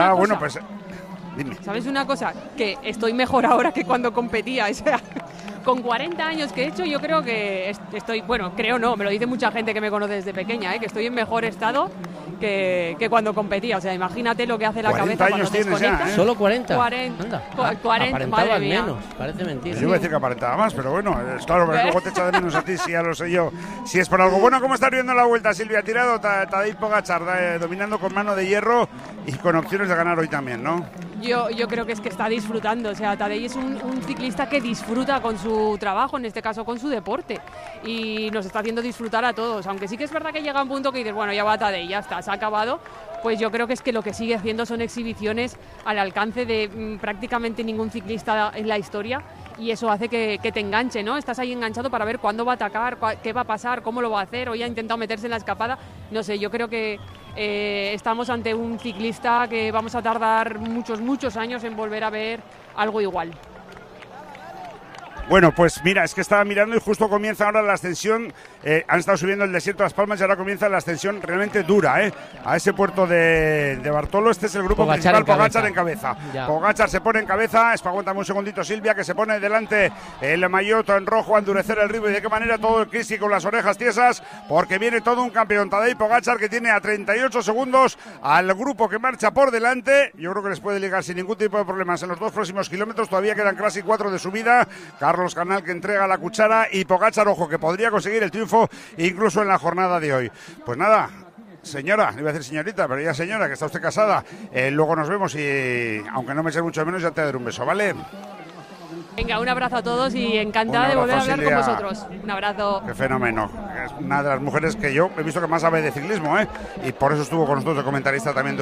Bueno, pues dime. ¿Sabes una cosa? Que estoy mejor ahora que cuando competía, o sea, con 40 años que he hecho, yo creo que estoy, bueno, creo no, me lo dice mucha gente que me conoce desde pequeña, que estoy en mejor estado que cuando competía. O sea, imagínate lo que hace la cabeza cuando desconectas. Ya, ¿eh? ¿Solo 40? 40, 40, aparentaba madre mía. menos, parece mentira. Yo iba a decir que aparentaba más, pero bueno, es claro, pero luego te echa de menos a ti, si ya lo sé yo. Si es por algo. Bueno, ¿cómo estás viendo la vuelta, Silvia? Tirado Tadej Pogačar, dominando con mano de hierro y con opciones de ganar hoy también, ¿no? Yo creo que es que está disfrutando, o sea, Tadej es un ciclista que disfruta con su trabajo, en este caso con su deporte, y nos está haciendo disfrutar a todos, aunque sí que es verdad que llega un punto que dices, bueno, ya va Tadej, ya está, se ha acabado, pues yo creo que es que lo que sigue haciendo son exhibiciones al alcance de prácticamente ningún ciclista en la historia, y eso hace que te enganche, ¿no? Estás ahí enganchado para ver cuándo va a atacar, qué va a pasar, cómo lo va a hacer. Hoy ha intentado meterse en la escapada. No sé, yo creo que estamos ante un ciclista que vamos a tardar muchos años en volver a ver algo igual. Bueno, pues mira, es que estaba mirando y justo comienza ahora la ascensión. Han estado subiendo el desierto de Las Palmas y ahora comienza la ascensión realmente dura, a ese puerto de Bartolo. Este es el grupo principal, Pogačar en cabeza. Pogačar se pone en cabeza, aguántame un segundito, Silvia, que se pone delante el maillot en rojo a endurecer el ritmo, y de qué manera todo el Cristi con las orejas tiesas, porque viene todo un campeón, Tadej Pogačar, que tiene a 38 segundos al grupo que marcha por delante. Yo creo que les puede ligar sin ningún tipo de problemas en los 2 próximos kilómetros. Todavía quedan casi 4 de subida. Carlos Canal, que entrega la cuchara, y Pogačar, ojo, que podría conseguir el triunfo incluso en la jornada de hoy. Pues nada, señora, iba a decir señorita, pero ya señora, que está usted casada, luego nos vemos y aunque no me eche mucho menos, ya te daré un beso, ¿vale? Venga, un abrazo a todos y encantada de volver a hablar con vosotros. Un abrazo. Qué fenómeno. Es una de las mujeres que yo he visto que más sabe de ciclismo, y por eso estuvo con nosotros de comentarista también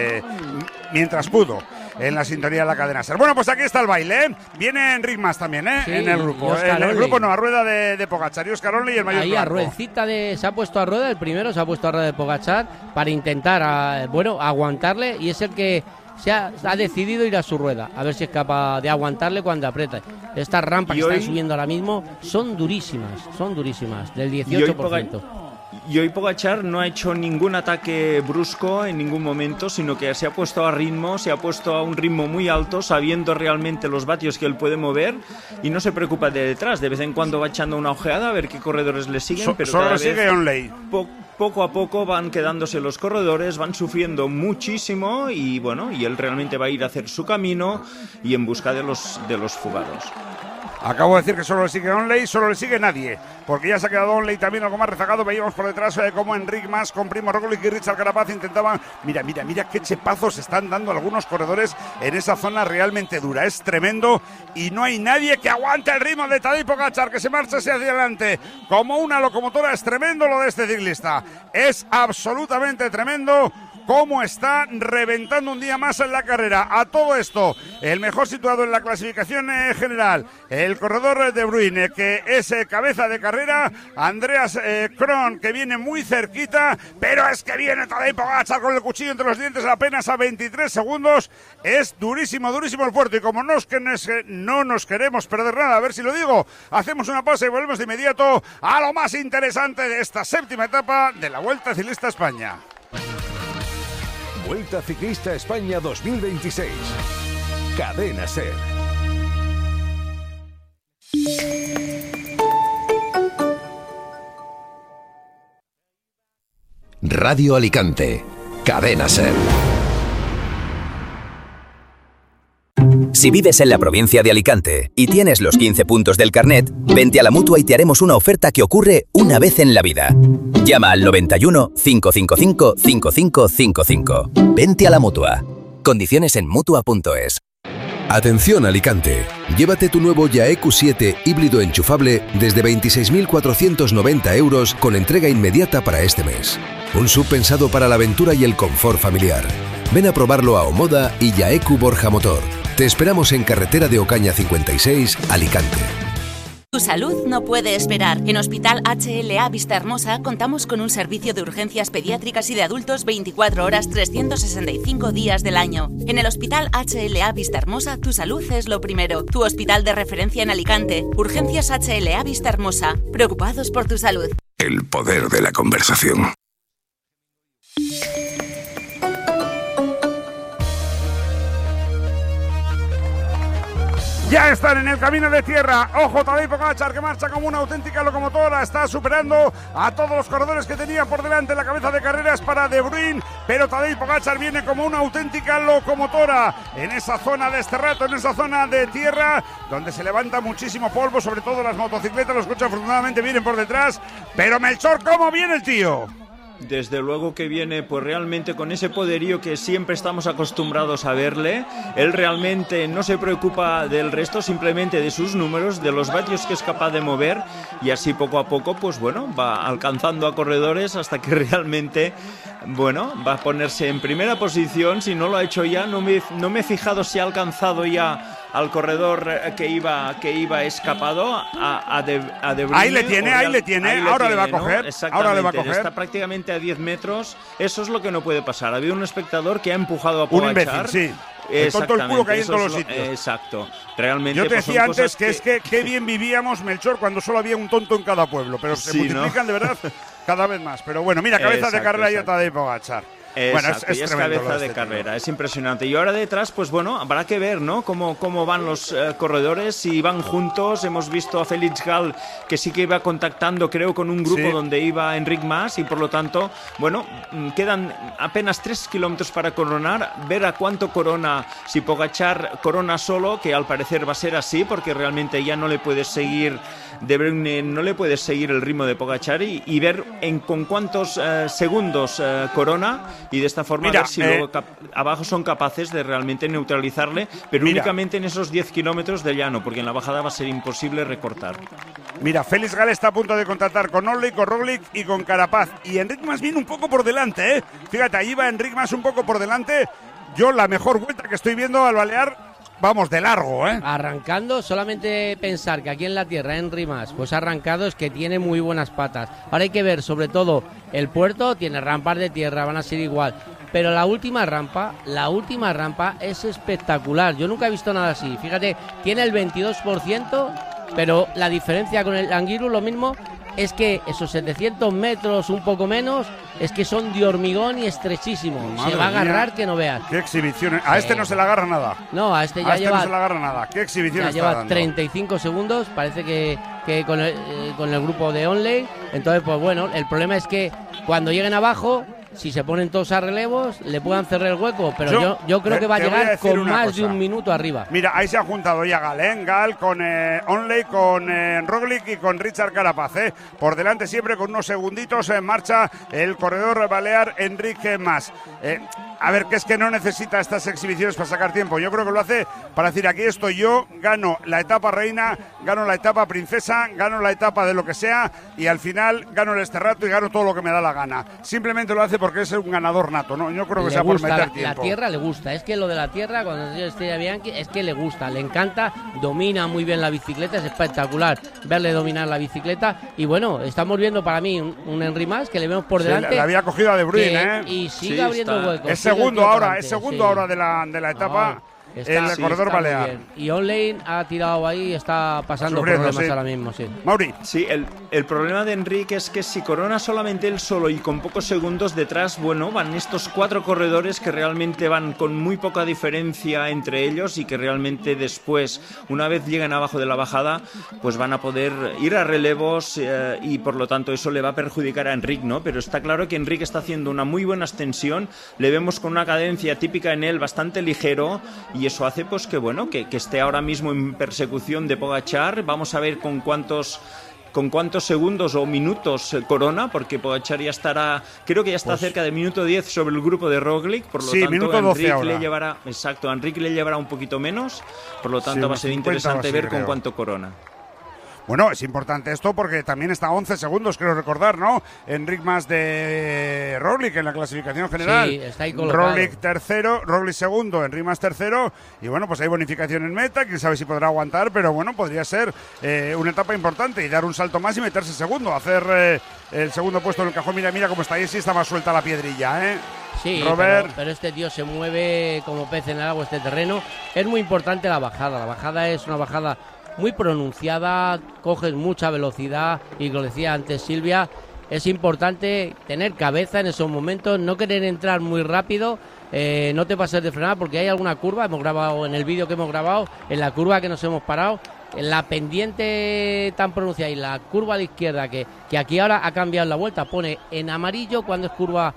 mientras pudo, en la sintonía de la cadena SER. Bueno, pues aquí está el baile, Viene Enric Mas también, sí, en el grupo. En el grupo no, a rueda de Pogačar, y Óscar Onley y el mayor ahí blanco. A ruedcita se ha puesto a rueda, el primero se ha puesto a rueda de Pogačar para intentar, aguantarle, y es el que ha decidido ir a su rueda, a ver si es capaz de aguantarle cuando aprieta. Estas rampas que están subiendo ahora mismo son durísimas, del 18%. Y hoy Pogačar no ha hecho ningún ataque brusco en ningún momento, sino que se ha puesto a ritmo, se ha puesto a un ritmo muy alto, sabiendo realmente los vatios que él puede mover, y no se preocupa de detrás. De vez en cuando va echando una ojeada a ver qué corredores le siguen, pero solo sigue Onley. Poco a poco van quedándose los corredores, van sufriendo muchísimo, y bueno, y él realmente va a ir a hacer su camino y en busca de los fugados. Acabo de decir que solo le sigue Onley, solo le sigue nadie, porque ya se ha quedado Onley también algo más rezagado. Veíamos por detrás como Enric Mas con Primo Roglic y Richard Carapaz intentaban. Mira qué chepazos están dando algunos corredores en esa zona realmente dura. Es tremendo y no hay nadie que aguante el ritmo de Tadej Pogačar, que se marcha hacia adelante como una locomotora. Es tremendo lo de este ciclista, es absolutamente tremendo cómo está reventando un día más en la carrera. A todo esto, el mejor situado en la clasificación general, el corredor de Bruyne, que es cabeza de carrera, Andreas Kron, que viene muy cerquita, pero es que viene Tadej Pogačar con el cuchillo entre los dientes apenas a 23 segundos. Es durísimo el puerto, y como no nos queremos perder nada, a ver si lo digo, hacemos una pausa y volvemos de inmediato a lo más interesante de esta séptima etapa de la Vuelta Ciclista a España. Vuelta Ciclista España 2026. Cadena SER. Radio Alicante. Cadena SER. Si vives en la provincia de Alicante y tienes los 15 puntos del carnet, vente a la Mutua y te haremos una oferta que ocurre una vez en la vida. Llama al 91 555 5555. Vente a la Mutua. Condiciones en Mutua.es. Atención Alicante, llévate tu nuvo YAE Q7 híbrido enchufable desde 26.490 euros con entrega inmediata para este mes. Un sub pensado para la aventura y el confort familiar. Ven a probarlo a Omoda y YAEQ Borja Motor. Te esperamos en Carretera de Ocaña 56, Alicante. Tu salud no puede esperar. En Hospital HLA Vistahermosa contamos con un servicio de urgencias pediátricas y de adultos 24 horas, 365 días del año. En el Hospital HLA Vistahermosa, tu salud es lo primero. Tu hospital de referencia en Alicante. Urgencias HLA Vistahermosa. Preocupados por tu salud. El poder de la conversación. Ya están en el camino de tierra. Ojo, Tadej Pogačar, que marcha como una auténtica locomotora. Está superando a todos los corredores que tenía por delante. La cabeza de carreras para De Bruyne, pero Tadej Pogačar viene como una auténtica locomotora en esa zona de este rato, en esa zona de tierra, donde se levanta muchísimo polvo, sobre todo las motocicletas. Los coches afortunadamente vienen por detrás. Pero Melchor, ¿cómo viene el tío? Desde luego que viene pues realmente con ese poderío que siempre estamos acostumbrados a verle. Él realmente no se preocupa del resto, simplemente de sus números, de los vatios que es capaz de mover, y así poco a poco pues bueno, va alcanzando a corredores hasta que realmente bueno, va a ponerse en primera posición. Si no lo ha hecho ya, no me he fijado si ha alcanzado ya al corredor que iba escapado a De Bruyne. Ahí le tiene, ahora le va a coger, ¿no? ahora le va a coger. Está prácticamente a 10 metros, eso es lo que no puede pasar. Había un espectador que ha empujado a Pogačar. Un imbécil, sí. El tonto el culo que hay en todos los sitios. Exacto. Realmente, yo te pues, decía antes que es que qué bien vivíamos, Melchor, cuando solo había un tonto en cada pueblo, pero se multiplican, ¿no? De verdad cada vez más. Pero bueno, mira, cabeza de carrera y Tadej Pogačar. Bueno, es cabeza de carrera, es impresionante. Y ahora detrás, pues bueno, habrá que ver, ¿no? Cómo van los corredores, si van juntos. Hemos visto a Félix Gall, que sí que iba contactando, creo, con un grupo donde iba Enric Mas, y por lo tanto, bueno, quedan apenas 3 kilómetros para coronar. Ver a cuánto corona, si Pogačar corona solo, que al parecer va a ser así, porque realmente ya no le puedes seguir De Bruyne, no le puedes seguir el ritmo de Pogačar, y ver con cuántos segundos corona. Y de esta forma, ver si luego abajo son capaces de realmente neutralizarle, pero únicamente en esos 10 kilómetros de llano, porque en la bajada va a ser imposible recortar. Mira, Félix Gall está a punto de contactar con Onley, con Roglic y con Carapaz. Y Enric Mas viene un poco por delante, ¿eh? Fíjate, ahí va Enric Mas un poco por delante. Yo la mejor vuelta que estoy viendo al Balear, vamos, de largo, ¿eh? Arrancando, solamente pensar que aquí en la tierra, Enric Mas, pues ha arrancado, es que tiene muy buenas patas. Ahora hay que ver, sobre todo, el puerto tiene rampas de tierra, van a ser igual. Pero la última rampa es espectacular. Yo nunca he visto nada así. Fíjate, tiene el 22%, pero la diferencia con el Angliru, lo mismo, es que esos 700 metros, un poco menos, es que son de hormigón y estrechísimos. Madre se va a agarrar mía, que no veas. Qué exhibiciones. A este no se le agarra nada. No, a este ya lleva. No se le agarra nada. Qué exhibición está lleva dando. 35 segundos. Parece que con el grupo de Onley. Entonces, pues bueno, el problema es que cuando lleguen abajo, si se ponen todos a relevos, le puedan cerrar el hueco, pero yo creo que va a llegar con más de un minuto arriba. Mira, ahí se ha juntado ya Gall, ¿eh? Gall con Onley, con Roglic y con Richard Carapaz, ¿eh? Por delante siempre con unos segunditos en marcha el corredor balear Enric Mas. A ver, que es que no necesita estas exhibiciones para sacar tiempo. Yo creo que lo hace para decir, aquí estoy yo, gano la etapa reina, gano la etapa princesa, gano la etapa de lo que sea, y al final gano este rato y gano todo lo que me da la gana. Simplemente lo hace porque es un ganador nato, ¿no? Yo creo que sea por meter tiempo. La tierra le gusta, es que lo de la tierra, cuando yo estoy a Bianchi, es que le gusta, le encanta, domina muy bien la bicicleta, es espectacular verle dominar la bicicleta. Y bueno, estamos viendo para mí un Enric Mas que le vemos por delante. Le había cogido a De Bruyne, y sigue abriendo huecos. Es segundo ahora de la etapa. El corredor balear. Y Onley ha tirado ahí y está pasando problemas ahora mismo, sí. Mauri. Sí, el problema de Enric es que si corona solamente él solo y con pocos segundos detrás, bueno, van estos 4 corredores que realmente van con muy poca diferencia entre ellos, y que realmente después, una vez lleguen abajo de la bajada, pues van a poder ir a relevos, y por lo tanto eso le va a perjudicar a Enric, ¿no? Pero está claro que Enric está haciendo una muy buena extensión, le vemos con una cadencia típica en él, bastante ligero, y eso hace pues que bueno, que esté ahora mismo en persecución de Pogačar. Vamos a ver con cuántos segundos o minutos corona, porque Pogačar ya estará, creo que ya está cerca de minuto 10 sobre el grupo de Roglic, por lo tanto minuto 12 Enric ahora. Enric le llevará un poquito menos, por lo tanto va a ser interesante ver con cuánto corona. Bueno, es importante esto porque también está a 11 segundos, creo recordar, ¿no? Enric Mas de Roglic en la clasificación general. Sí, está ahí colocado. Roglic tercero, Roglic segundo, Enric Mas tercero. Y bueno, pues hay bonificación en meta, quién sabe si podrá aguantar, pero bueno, podría ser una etapa importante y dar un salto más y meterse segundo, hacer el segundo puesto en el cajón. Mira cómo está ahí, sí está más suelta la piedrilla, ¿eh? Sí, Robert. Pero este tío se mueve como pez en el agua, este terreno. Es muy importante la bajada. La bajada es una bajada muy pronunciada, coges mucha velocidad, y lo decía antes Silvia, es importante tener cabeza en esos momentos, no querer entrar muy rápido, no te pases de frenar porque hay alguna curva, hemos grabado en el vídeo que hemos grabado, en la curva que nos hemos parado, en la pendiente tan pronunciada y la curva a la izquierda que aquí ahora ha cambiado la vuelta, pone en amarillo cuando es curva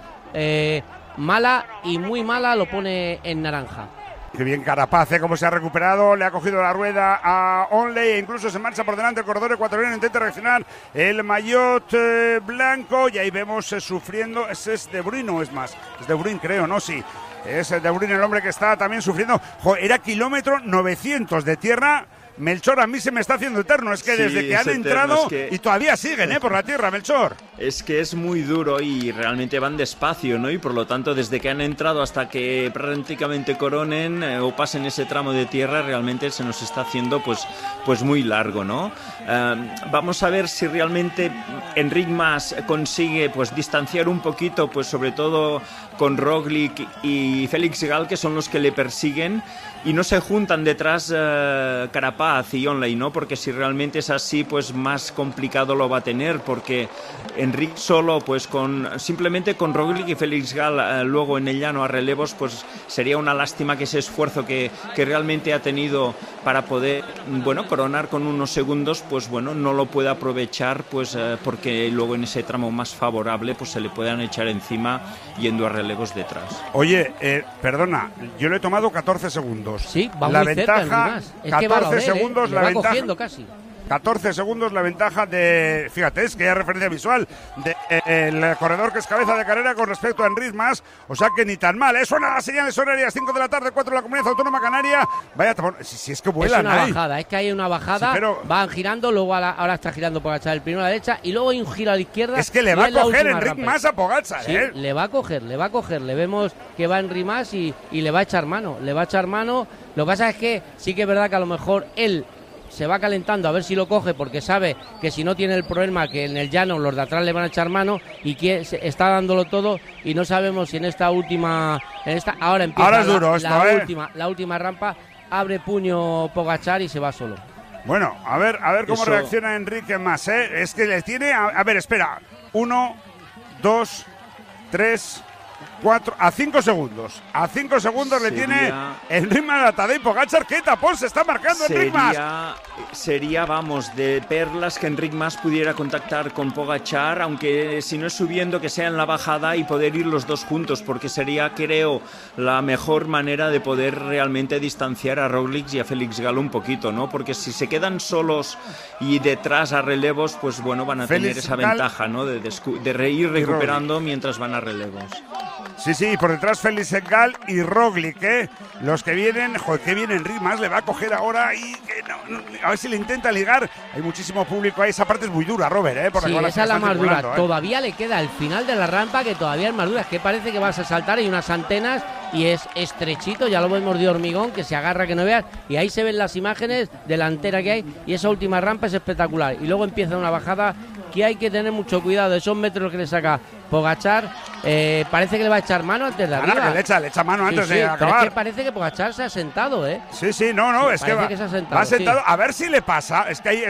mala y muy mala lo pone en naranja. Qué bien Carapaz, cómo se ha recuperado, le ha cogido la rueda a Onley e incluso se marcha por delante el corredor ecuatoriano, intenta reaccionar el maillot blanco y ahí vemos sufriendo, ese es De Bruyne o es más, es De Bruyne creo, ¿no? Sí, es De Bruyne el hombre que está también sufriendo, era kilómetro 900 de tierra. Melchor, a mí se me está haciendo eterno, es que desde que han entrado y todavía siguen por la tierra, Melchor. Es que es muy duro y realmente van despacio, ¿no? Y por lo tanto, desde que han entrado hasta que prácticamente coronen o pasen ese tramo de tierra, realmente se nos está haciendo pues muy largo, ¿no? Vamos a ver si realmente Enric Mas consigue pues distanciar un poquito, pues sobre todo con Roglic y Félix Gall, que son los que le persiguen, y no se juntan detrás Carapaz y Onley, ¿no? Porque si realmente es así, pues más complicado lo va a tener, porque Enric solo, pues simplemente con Roglic y Félix Gall luego en el llano a relevos, pues sería una lástima que ese esfuerzo que realmente ha tenido para poder, bueno, coronar con unos segundos, pues bueno, no lo puede aprovechar, pues porque luego en ese tramo más favorable, pues se le puedan echar encima yendo a relevos detrás. Oye, perdona, yo le he tomado 14 segundos. Sí, va la muy ventaja, cerca, es 14 segundos le la va ventaja. Cogiendo casi. 14 segundos la ventaja de, fíjate, es que hay referencia visual del corredor que es cabeza de carrera con respecto a Enric Mas, o sea que ni tan mal. Suena las señales horarias, 5 de la tarde, 4 de la Comunidad Autónoma Canaria. Vaya, si es que vuelan. Es una bajada, es que hay una bajada, sí, pero van girando, luego ahora está girando Pogačar el primero a la derecha y luego hay un giro a la izquierda. Es que le va a coger Enric Mas a Pogačar, sí, le va a coger, le vemos que va Enric Mas y le va a echar mano, Lo que pasa es que sí que es verdad que a lo mejor él se va calentando a ver si lo coge porque sabe que si no tiene el problema que en el llano los de atrás le van a echar mano y que está dándolo todo y no sabemos si en esta última ahora empieza es duro la última rampa, abre puño Pogačar y se va solo. Bueno, a ver cómo reacciona Enric Mas, es que le tiene a ver, espera, 1, 2, 3, 4, a 5 segundos. A 5 segundos le tiene Enric Mas a Tadej Pogačar. ¿Qué tapón se está marcando Enric Mas? Sería, vamos, de perlas que Enric Mas pudiera contactar con Pogačar, aunque si no es subiendo, que sea en la bajada y poder ir los dos juntos, porque sería, creo, la mejor manera de poder realmente distanciar a Roglic y a Félix Gall un poquito, ¿no? Porque si se quedan solos y detrás a relevos, pues bueno, van a tener esa ventaja, ¿no? De ir recuperando mientras van a relevos. Sí, por detrás Félix Gall y Roglic, los que vienen, joder, que viene Enric Mas, le va a coger ahora y a ver si le intenta ligar. Hay muchísimo público ahí, esa parte es muy dura, Robert, por sí, esa es la más dura, todavía le queda el final de la rampa que todavía es más dura, es que parece que vas a saltar, hay unas antenas y es estrechito, ya lo vemos de hormigón, que se agarra que no veas, y ahí se ven las imágenes delantera que hay, y esa última rampa es espectacular, y luego empieza una bajada que hay que tener mucho cuidado, esos metros que le saca Pogačar, parece que le va a echar mano antes de arriba. Que le echa mano antes de acabar. Pero es que parece que Pogačar se ha sentado, Sí, no, es que se ha sentado, a ver si le pasa, es que ahí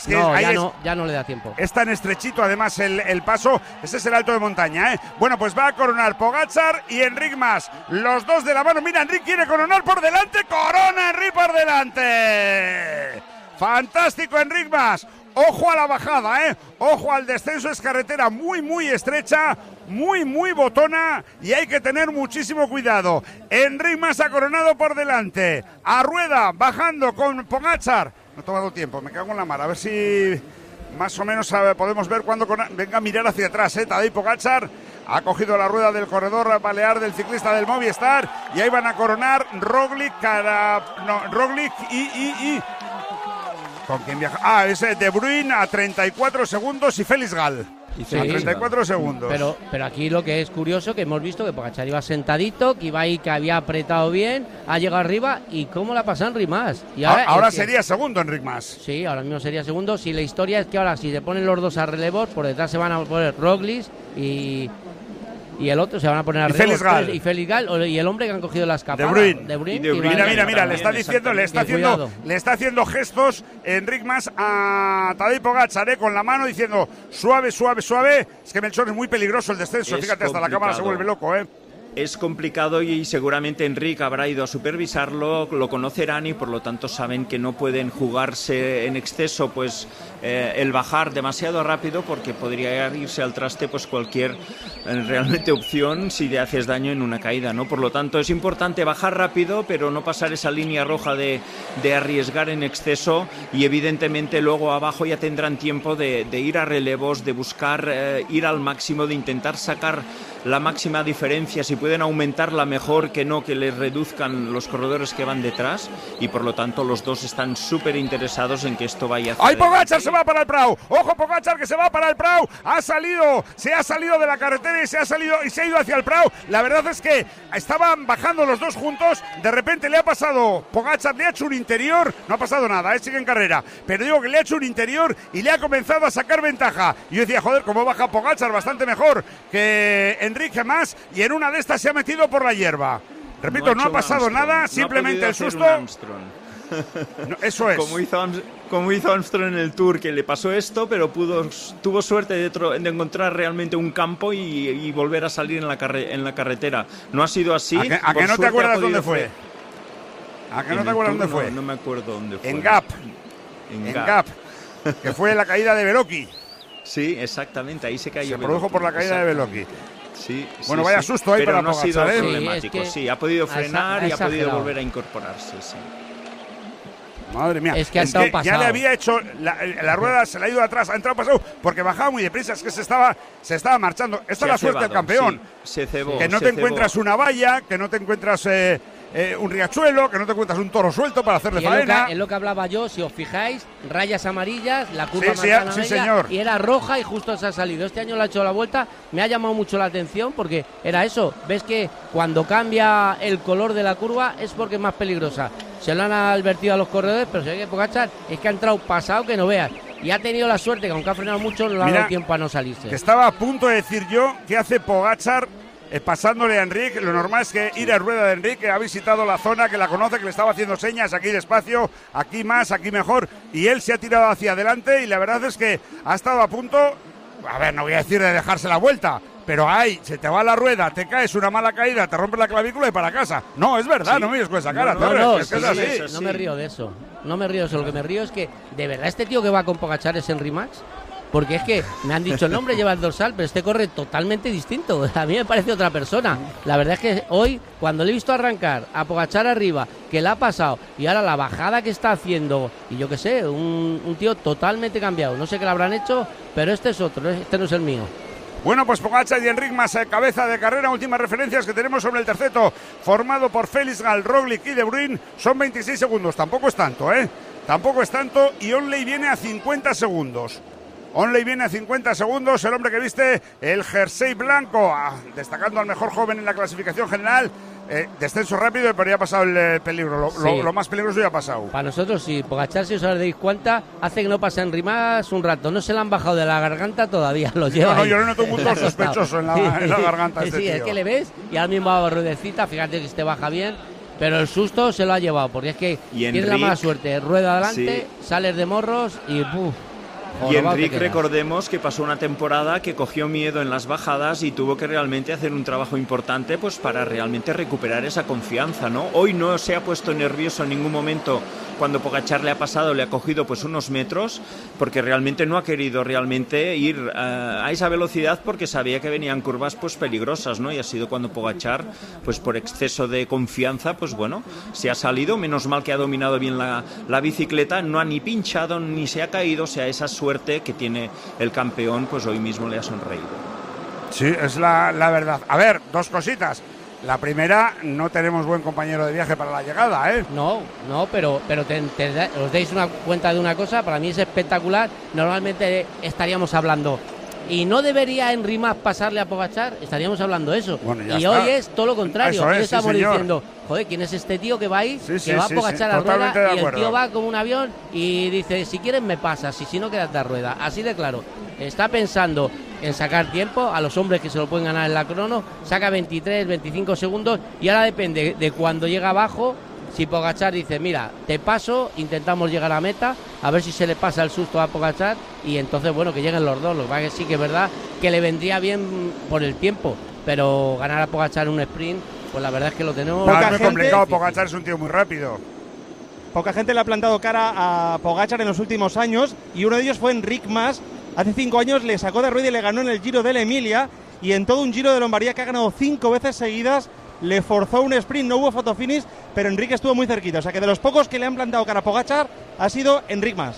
ya no le da tiempo. Es tan estrechito además el paso, ese es el alto de montaña, Bueno, pues va a coronar Pogačar y Enric Mas, los dos de la mano. Mira, Enric quiere coronar por delante, corona Enric por delante. Fantástico Enric Mas. Ojo a la bajada, ojo al descenso, es carretera muy, muy estrecha, muy, muy botona y hay que tener muchísimo cuidado. Enric Mas ha coronado por delante, a rueda, bajando con Pogačar. No ha tomado tiempo, me cago en la mar, a ver si más o menos podemos ver cuando venga a mirar hacia atrás, Tadej Pogačar. Ha cogido la rueda del corredor balear del ciclista del Movistar y ahí van a coronar Roglic y ¿con quién viaja? Es De Bruyne a 34 segundos y Félix Gall. Sí, a 34 segundos. Pero aquí lo que es curioso, que hemos visto que Pogačar iba sentadito, que iba ahí, que había apretado bien, ha llegado arriba y cómo la pasa Enric Mas. Y ahora sería segundo Enric Mas. Sí, ahora mismo sería segundo. Si la historia es que ahora si se ponen los dos a relevos, por detrás se van a poner Roglic y y el otro se van a poner a Félix Gal. y Félix Gal, y el hombre que han cogido la escapada. De Bruyne. Mira, le está diciendo, le está haciendo gestos Enric Mas a Tadej Pogačar, con la mano diciendo suave. Es que Melchor es muy peligroso el descenso, fíjate, hasta la cámara se vuelve loco, Es complicado y seguramente Enric habrá ido a supervisarlo, lo conocerán y por lo tanto saben que no pueden jugarse en exceso pues el bajar demasiado rápido, porque podría irse al traste pues cualquier realmente opción si le haces daño en una caída, ¿no? Por lo tanto es importante bajar rápido pero no pasar esa línea roja de arriesgar en exceso, y evidentemente luego abajo ya tendrán tiempo de ir a relevos, de buscar ir al máximo, de intentar sacar la máxima diferencia, si pueden aumentarla mejor, que no que les reduzcan los corredores que van detrás, y por lo tanto los dos están súper interesados en que esto vaya hacia ¡Ay, Pogačar se va para el Prado! ¡Ojo, Pogačar que se va para el Prado! Se ha salido de la carretera y se ha ido hacia el Prado. La verdad es que estaban bajando los dos juntos, de repente le ha pasado, Pogačar le ha hecho un interior, no ha pasado nada, sigue en carrera, pero digo que le ha hecho un interior y le ha comenzado a sacar ventaja. Y yo decía, joder, cómo baja Pogačar, bastante mejor que Enrique Mas, y en una de estas se ha metido por la hierba. Repito, no ha pasado nada, simplemente el susto. No, eso es. Como hizo Armstrong en el Tour, que le pasó esto, pero tuvo suerte de encontrar realmente un campo y volver a salir en la carretera. No ha sido así. ¿A que no te acuerdas dónde fue? ¿A que no te acuerdas dónde fue? No me acuerdo dónde fue. En Gap, que fue la caída de Beloki. Sí, exactamente, ahí se cayó. Se produjo por la caída de Beloki. Sí, bueno, vaya susto ahí pero para no Pogačar, ha sido problemático. Sí, ha podido frenar y ha podido volver a incorporarse. Sí. Madre mía, es que ya le había hecho la rueda, se le ha ido atrás, ha entrado pasado, porque bajaba muy deprisa, es que se estaba marchando. Esta es la suerte del campeón. Sí, se cebó, que no te encuentras una valla, que no te encuentras un riachuelo, que no te encuentras un toro suelto para hacerle faena. Es lo que hablaba yo, si os fijáis, rayas amarillas, la curva sí, señor. Y era roja y justo se ha salido. Este año le ha hecho la vuelta, me ha llamado mucho la atención porque era eso. Ves que cuando cambia el color de la curva es porque es más peligrosa. Se lo han advertido a los corredores, pero se ve que Pogačar es que ha entrado pasado que no veas. Y ha tenido la suerte que aunque ha frenado mucho, no le ha dado tiempo a no salirse. Que estaba a punto de decir yo que hace Pogačar pasándole a Enric. Lo normal es que ir a rueda de Enric, que ha visitado la zona, que la conoce, que le estaba haciendo señas, aquí despacio, aquí más, aquí mejor, y él se ha tirado hacia adelante y la verdad es que ha estado a punto, a ver, no voy a decir de dejarse la vuelta, pero ahí se te va la rueda, te caes una mala caída, te rompes la clavícula y para casa. No, es verdad, no me mires con esa cara. No me río de eso. No me río de eso. Lo que me río es que, de verdad, este tío que va con Pogačar es Enric Mas. Porque es que me han dicho el nombre, lleva el dorsal, pero este corre totalmente distinto. A mí me parece otra persona. La verdad es que hoy, cuando le he visto arrancar a Pogačar arriba, que le ha pasado, y ahora la bajada que está haciendo, y yo qué sé, un tío totalmente cambiado. No sé qué le habrán hecho, pero este es otro, este no es el mío. Bueno, pues Pogačar y Enric Mas, cabeza de carrera. Últimas referencias que tenemos sobre el terceto, formado por Félix Gal, Roglic y De Bruyne. Son 26 segundos, tampoco es tanto, Tampoco es tanto, y Onley viene a 50 segundos. Onley viene a 50 segundos, el hombre que viste el jersey blanco, destacando al mejor joven en la clasificación general. Descenso rápido, pero ya ha pasado el peligro. Lo más peligroso ya ha pasado. Para nosotros sí, Pogačar, si os dais cuenta, hace que no pase a Enric Mas un rato. No se le han bajado de la garganta todavía, lo lleva. No, yo le noto un punto sospechoso en la garganta. Sí, tío. Es que le ves y ahora mismo va a ruedecita, fíjate que este baja bien. Pero el susto se lo ha llevado, porque es que tiene la mala suerte. Rueda adelante, sales de morros y ¡puf! Y Enric, recordemos que pasó una temporada que cogió miedo en las bajadas y tuvo que realmente hacer un trabajo importante pues para realmente recuperar esa confianza, ¿no? Hoy no se ha puesto nervioso en ningún momento cuando Pogačar le ha pasado, le ha cogido pues unos metros, porque realmente no ha querido realmente ir a esa velocidad porque sabía que venían curvas pues peligrosas, ¿no? Y ha sido cuando Pogačar, pues por exceso de confianza, pues bueno, se ha salido. Menos mal que ha dominado bien la bicicleta, no ha ni pinchado ni se ha caído. O sea, esa suerte que tiene el campeón, pues hoy mismo le ha sonreído. Sí, es la verdad. A ver, dos cositas. La primera, no tenemos buen compañero de viaje para la llegada, No, pero os deis una cuenta de una cosa, para mí es espectacular. Normalmente estaríamos hablando, ¿y no debería Enric Mas pasarle a Pogačar? Estaríamos hablando eso. Bueno, y está. Hoy es todo lo contrario. Hoy estamos diciendo, joder, ¿quién es este tío que va ahí? Que va a Pogačar a rueda, y el tío va como un avión y dice, si quieres me pasas, y si no, quédate a rueda. Así de claro. Está pensando en sacar tiempo a los hombres que se lo pueden ganar en la crono, saca 23, 25 segundos y ahora depende de cuando llega abajo. Si Pogačar dice, mira, te paso, intentamos llegar a meta, a ver si se le pasa el susto a Pogačar y entonces, bueno, que lleguen los dos. Lo que pasa es que sí que es verdad que le vendría bien por el tiempo, pero ganar a Pogačar un sprint, pues la verdad es que lo tenemos... No, es muy complicado, Pogačar es un tío muy rápido. Poca gente le ha plantado cara a Pogačar en los últimos años y uno de ellos fue Enric Mas. Hace 5 años le sacó de rueda y le ganó en el Giro de la Emilia y en todo un Giro de Lombardía que ha ganado 5 veces seguidas. Le forzó un sprint, no hubo fotofinish, pero Enrique estuvo muy cerquita. O sea que de los pocos que le han plantado cara a Pogačar ha sido Enric Mas.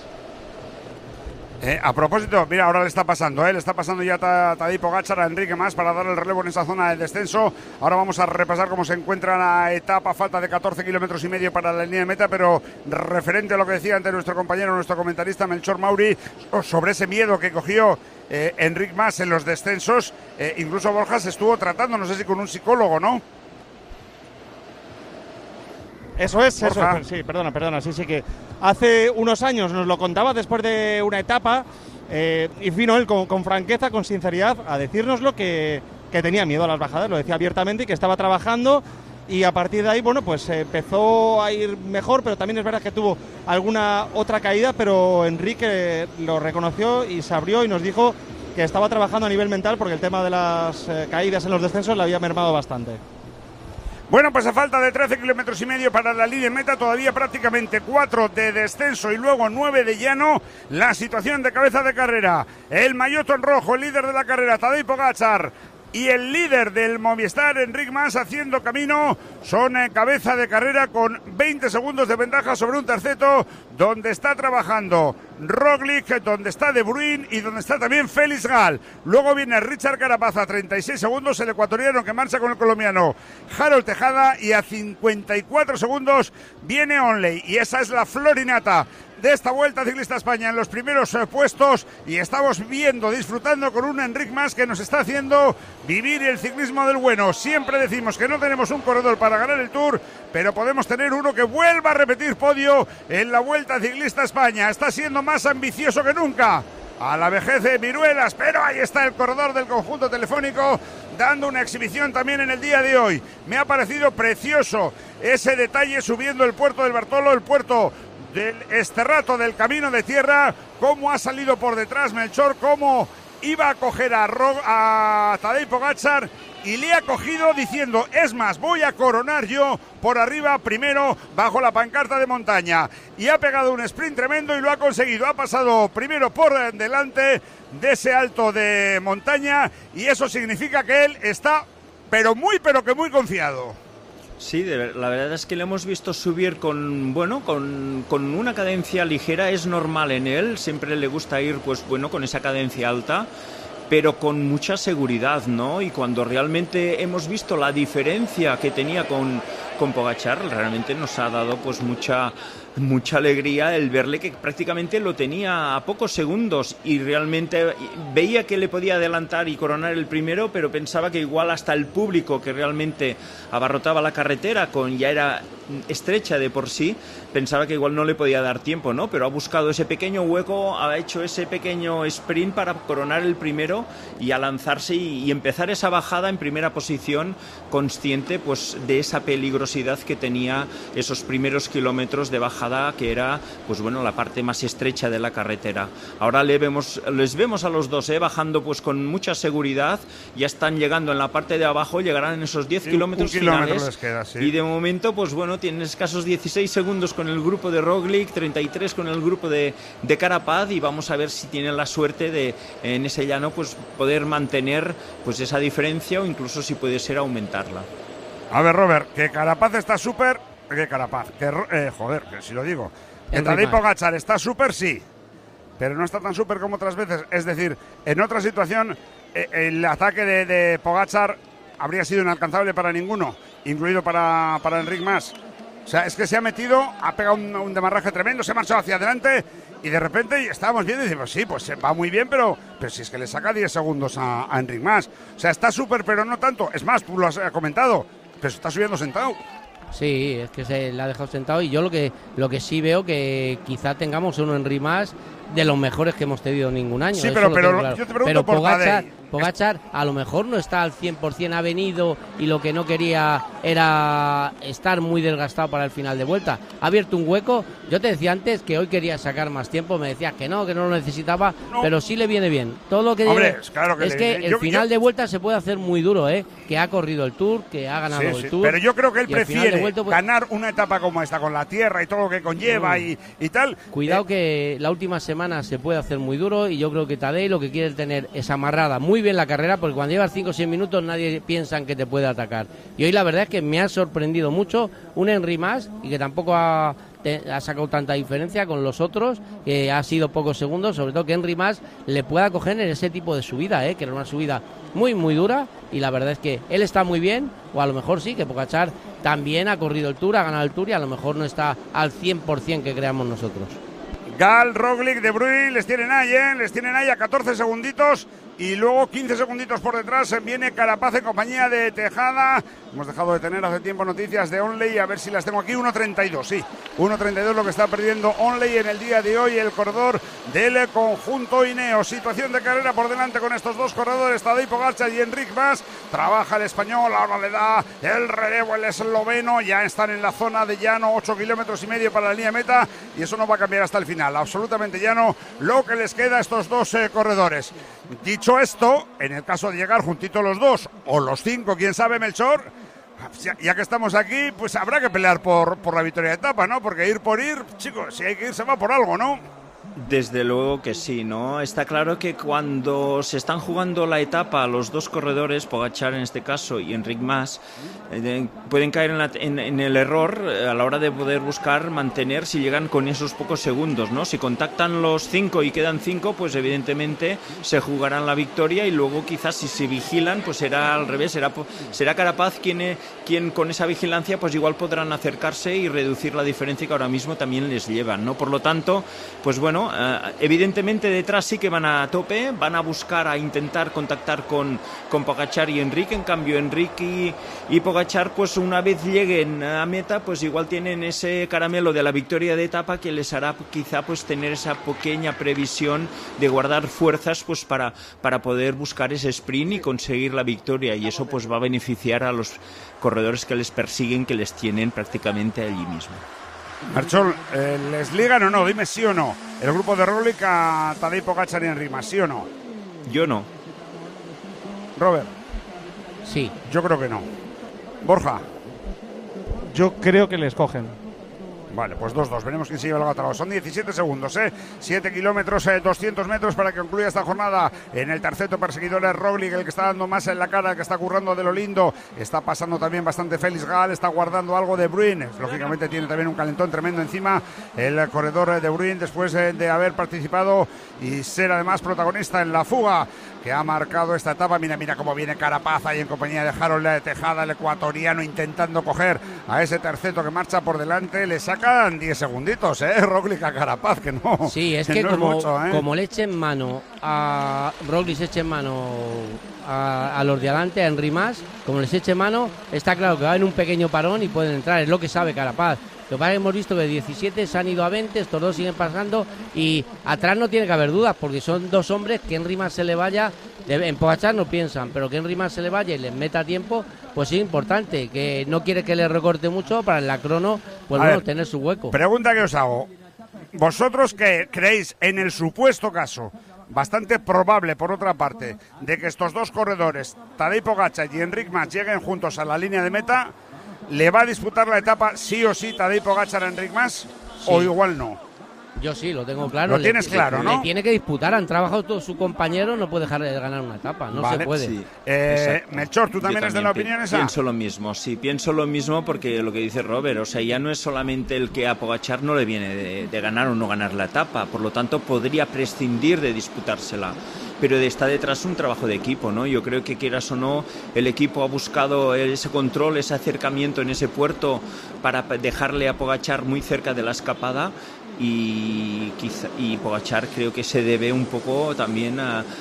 A propósito, mira, ahora le está pasando ya Tadej Pogačar a Enrique Mas para dar el relevo en esa zona de descenso. Ahora vamos a repasar cómo se encuentra la etapa, falta de 14 kilómetros y medio para la línea de meta, pero referente a lo que decía antes nuestro compañero, nuestro comentarista Melchor Mauri, sobre ese miedo que cogió Enric Mas en los descensos, incluso Borja se estuvo tratando, no sé si con un psicólogo, ¿no? Eso es. Sí, perdona, sí que hace unos años nos lo contaba después de una etapa y vino él con franqueza, con sinceridad, a decirnoslo que tenía miedo a las bajadas, lo decía abiertamente y que estaba trabajando y a partir de ahí, bueno, pues empezó a ir mejor, pero también es verdad que tuvo alguna otra caída, pero Enrique lo reconoció y se abrió y nos dijo que estaba trabajando a nivel mental porque el tema de las caídas en los descensos le había mermado bastante. Bueno, pues a falta de 13 kilómetros y medio para la línea de meta, todavía prácticamente 4 de descenso y luego 9 de llano, la situación de cabeza de carrera. El maillot en rojo, el líder de la carrera, Tadej Pogačar, y el líder del Movistar, Enric Mas, haciendo camino, son cabeza de carrera con 20 segundos de ventaja sobre un terceto, donde está trabajando Roglic, donde está De Bruyne y donde está también Félix Gal. Luego viene Richard Carapaz a 36 segundos, el ecuatoriano que marcha con el colombiano Harold Tejada, y a 54 segundos viene Onley. Y esa es la florinata de esta Vuelta Ciclista España en los primeros puestos, y estamos viendo, disfrutando con un Enric Mas que nos está haciendo vivir el ciclismo del bueno. Siempre decimos que no tenemos un corredor para ganar el Tour, pero podemos tener uno que vuelva a repetir podio en la Vuelta Ciclista España. Está siendo más ambicioso que nunca, a la vejez de Viruelas, pero ahí está el corredor del conjunto telefónico dando una exhibición también en el día de hoy. Me ha parecido precioso ese detalle subiendo el puerto del Bartolo, el puerto del Esterrato del Camino de Tierra, cómo ha salido por detrás Melchor, cómo iba a coger a Tadej Pogačar y le ha cogido diciendo, es más, voy a coronar yo por arriba primero bajo la pancarta de montaña, y ha pegado un sprint tremendo y lo ha conseguido. Ha pasado primero por delante de ese alto de montaña y eso significa que él está pero que muy confiado. Sí, la verdad es que le hemos visto subir con una cadencia ligera. Es normal en él, siempre le gusta ir con esa cadencia alta, pero con mucha seguridad, ¿no? Y cuando realmente hemos visto la diferencia que tenía con Pogačar, realmente nos ha dado pues mucha alegría el verle que prácticamente lo tenía a pocos segundos y realmente veía que le podía adelantar y coronar el primero, pero pensaba que igual hasta el público que realmente abarrotaba la carretera, ya era estrecha de por sí, pensaba que igual no le podía dar tiempo, ¿no? Pero ha buscado ese pequeño hueco, ha hecho ese pequeño sprint para coronar el primero y a lanzarse y empezar esa bajada en primera posición, consciente pues de esa peligrosidad que tenía esos primeros kilómetros de bajada, que era la parte más estrecha de la carretera. Ahora les vemos a los dos bajando pues con mucha seguridad, ya están llegando en la parte de abajo, llegarán en esos 10 kilómetros finales les queda, sí. Y de momento tienen escasos 16 segundos con el grupo de Roglic, 33 con el grupo de Carapaz, y vamos a ver si tienen la suerte de en ese llano poder mantener esa diferencia o incluso si puede ser aumentarla. A ver, Robert, que Carapaz está súper... Que Carapaz, que si lo digo. Que Tadej Pogačar está súper, sí, pero no está tan súper como otras veces. Es decir, en otra situación el ataque de Pogačar habría sido inalcanzable para ninguno, incluido para Enric Mas. O sea, es que se ha metido, ha pegado un demarraje tremendo, se ha marchado hacia adelante y de repente estábamos viendo y decimos, sí, pues va muy bien, pero si es que le saca 10 segundos a Enric Mas. O sea, está súper, pero no tanto. Es más, tú lo has comentado, pero está subiendo sentado. Sí, es que se le ha dejado sentado y yo lo que sí veo que quizá tengamos un Henry más de los mejores que hemos tenido ningún año. Sí, pero yo te pregunto por Pogačar a lo mejor no está al 100%, ha venido y lo que no quería era estar muy desgastado para el final de vuelta. Ha abierto un hueco. Yo te decía antes que hoy quería sacar más tiempo, me decías que no lo necesitaba, pero sí le viene bien. Todo lo que Hombre, digo claro que es que el final de vuelta se puede hacer muy duro, que ha corrido el Tour, que ha ganado el Tour. Pero yo creo que él prefiere vuelta, ganar una etapa como esta, con la tierra y todo lo que conlleva y tal. Cuidado que la última semana se puede hacer muy duro y yo creo que Tadej lo que quiere tener es amarrada muy bien la carrera, porque cuando llevas 5 o 6 minutos nadie piensa en que te puede atacar. Y hoy la verdad es que me ha sorprendido mucho un Henry más y que tampoco ha sacado tanta diferencia con los otros, que ha sido pocos segundos, sobre todo que Henry más le pueda coger en ese tipo de subida, que era una subida muy muy dura, y la verdad es que él está muy bien, o a lo mejor sí, que Pogačar también ha corrido el Tour, ha ganado el Tour y a lo mejor no está al 100% que creamos nosotros. Gal, Roglic, De Bruyne les tienen ahí a 14 segunditos y luego 15 segunditos por detrás viene Carapaz en compañía de Tejada. Hemos dejado de tener hace tiempo noticias de Onley, a ver si las tengo aquí. 1.32, sí, 1.32 lo que está perdiendo Onley en el día de hoy, el corredor del conjunto Ineos. Situación de carrera por delante con estos dos corredores, Tadej Pogačar y Enric Mas. Trabaja el español, ahora le da el relevo el esloveno, ya están en la zona de llano, 8 kilómetros y medio para la línea meta, y eso no va a cambiar hasta el final, absolutamente llano lo que les queda a estos dos corredores. Dicho esto, en el caso de llegar juntitos los dos, o los 5, quién sabe, Melchor, ya que estamos aquí, pues habrá que pelear por la victoria de etapa, ¿no? Porque ir por ir, chicos, si hay que ir se va por algo, ¿no? Desde luego que sí, ¿no? Está claro que cuando se están jugando la etapa los dos corredores, Pogačar en este caso y Enric Mas, pueden caer en el error a la hora de poder buscar mantener si llegan con esos pocos segundos, ¿no? Si contactan los 5 y quedan 5, pues evidentemente se jugarán la victoria y luego quizás si se vigilan, pues será al revés, será Carapaz quien con esa vigilancia pues igual podrán acercarse y reducir la diferencia que ahora mismo también les llevan, ¿no? Por lo tanto, pues bueno, evidentemente detrás sí que van a tope, van a buscar a intentar contactar con Pogačar y Enric. En cambio Enric y Pogačar, pues una vez lleguen a meta, pues igual tienen ese caramelo de la victoria de etapa que les hará quizá pues tener esa pequeña previsión de guardar fuerzas pues para poder buscar ese sprint y conseguir la victoria, y eso pues va a beneficiar a los corredores que les persiguen, que les tienen prácticamente allí mismo. Marchol, ¿les ligan o no? Dime sí o no. El grupo de Roglic a Tadej Pogačar y Enric Mas, ¿sí o no? Yo no. Robert. Sí. Yo creo que no. Borja. Yo creo que les cogen. Vale, pues 2-2, veremos quién se lleva el gato. Son 17 segundos, 7 kilómetros, 200 metros para que concluya esta jornada. En el terceto perseguidor es Roglic, el que está dando más en la cara, el que está currando de lo lindo. Está pasando también bastante Félix Gal, está guardando algo de Bruyne. Lógicamente tiene también un calentón tremendo encima el corredor de Bruyne después de haber participado y ser además protagonista en la fuga que ha marcado esta etapa. Mira cómo viene Carapaz ahí en compañía de Harold Tejada, el ecuatoriano, intentando coger a ese terceto que marcha por delante. Le sacan 10 segunditos, Roglic a Carapaz, que no. Sí, es que como le echen mano a Roglic, eche mano a los de adelante, a Enric Mas, como les eche mano, está claro que va en un pequeño parón y pueden entrar, es lo que sabe Carapaz. Lo que pasa es que hemos visto que de 17 se han ido a 20, estos dos siguen pasando y atrás no tiene que haber dudas porque son dos hombres que Enric Mas se le vaya, en Pogačar no piensan, pero que Enric Mas se le vaya y les meta tiempo, pues es importante, que no quiere que le recorte mucho para en la crono, pues bueno, tener su hueco. Pregunta que os hago, vosotros que creéis en el supuesto caso, bastante probable por otra parte, de que estos dos corredores, Tadej Pogačar y Enric Mas, lleguen juntos a la línea de meta, ¿le va a disputar la etapa sí o sí Tadej Pogačar a Enric Mas? Sí. ¿O igual no? Yo sí, lo tengo claro. Lo tienes claro, ¿no? Le tiene que disputar, han trabajado todo su compañero, no puede dejar de ganar una etapa, no se puede. Sí, Melchor, ¿tú también eres de la opinión esa? Pienso lo mismo, sí, pienso lo mismo porque lo que dice Robert, o sea, ya no es solamente el que a Pogačar no le viene de ganar o no ganar la etapa, por lo tanto podría prescindir de disputársela. pero está detrás un trabajo de equipo, ¿no? Yo creo que quieras o no, el equipo ha buscado ese control, ese acercamiento en ese puerto para dejarle a Pogačar muy cerca de la escapada. Y Pogačar creo que se debe un poco también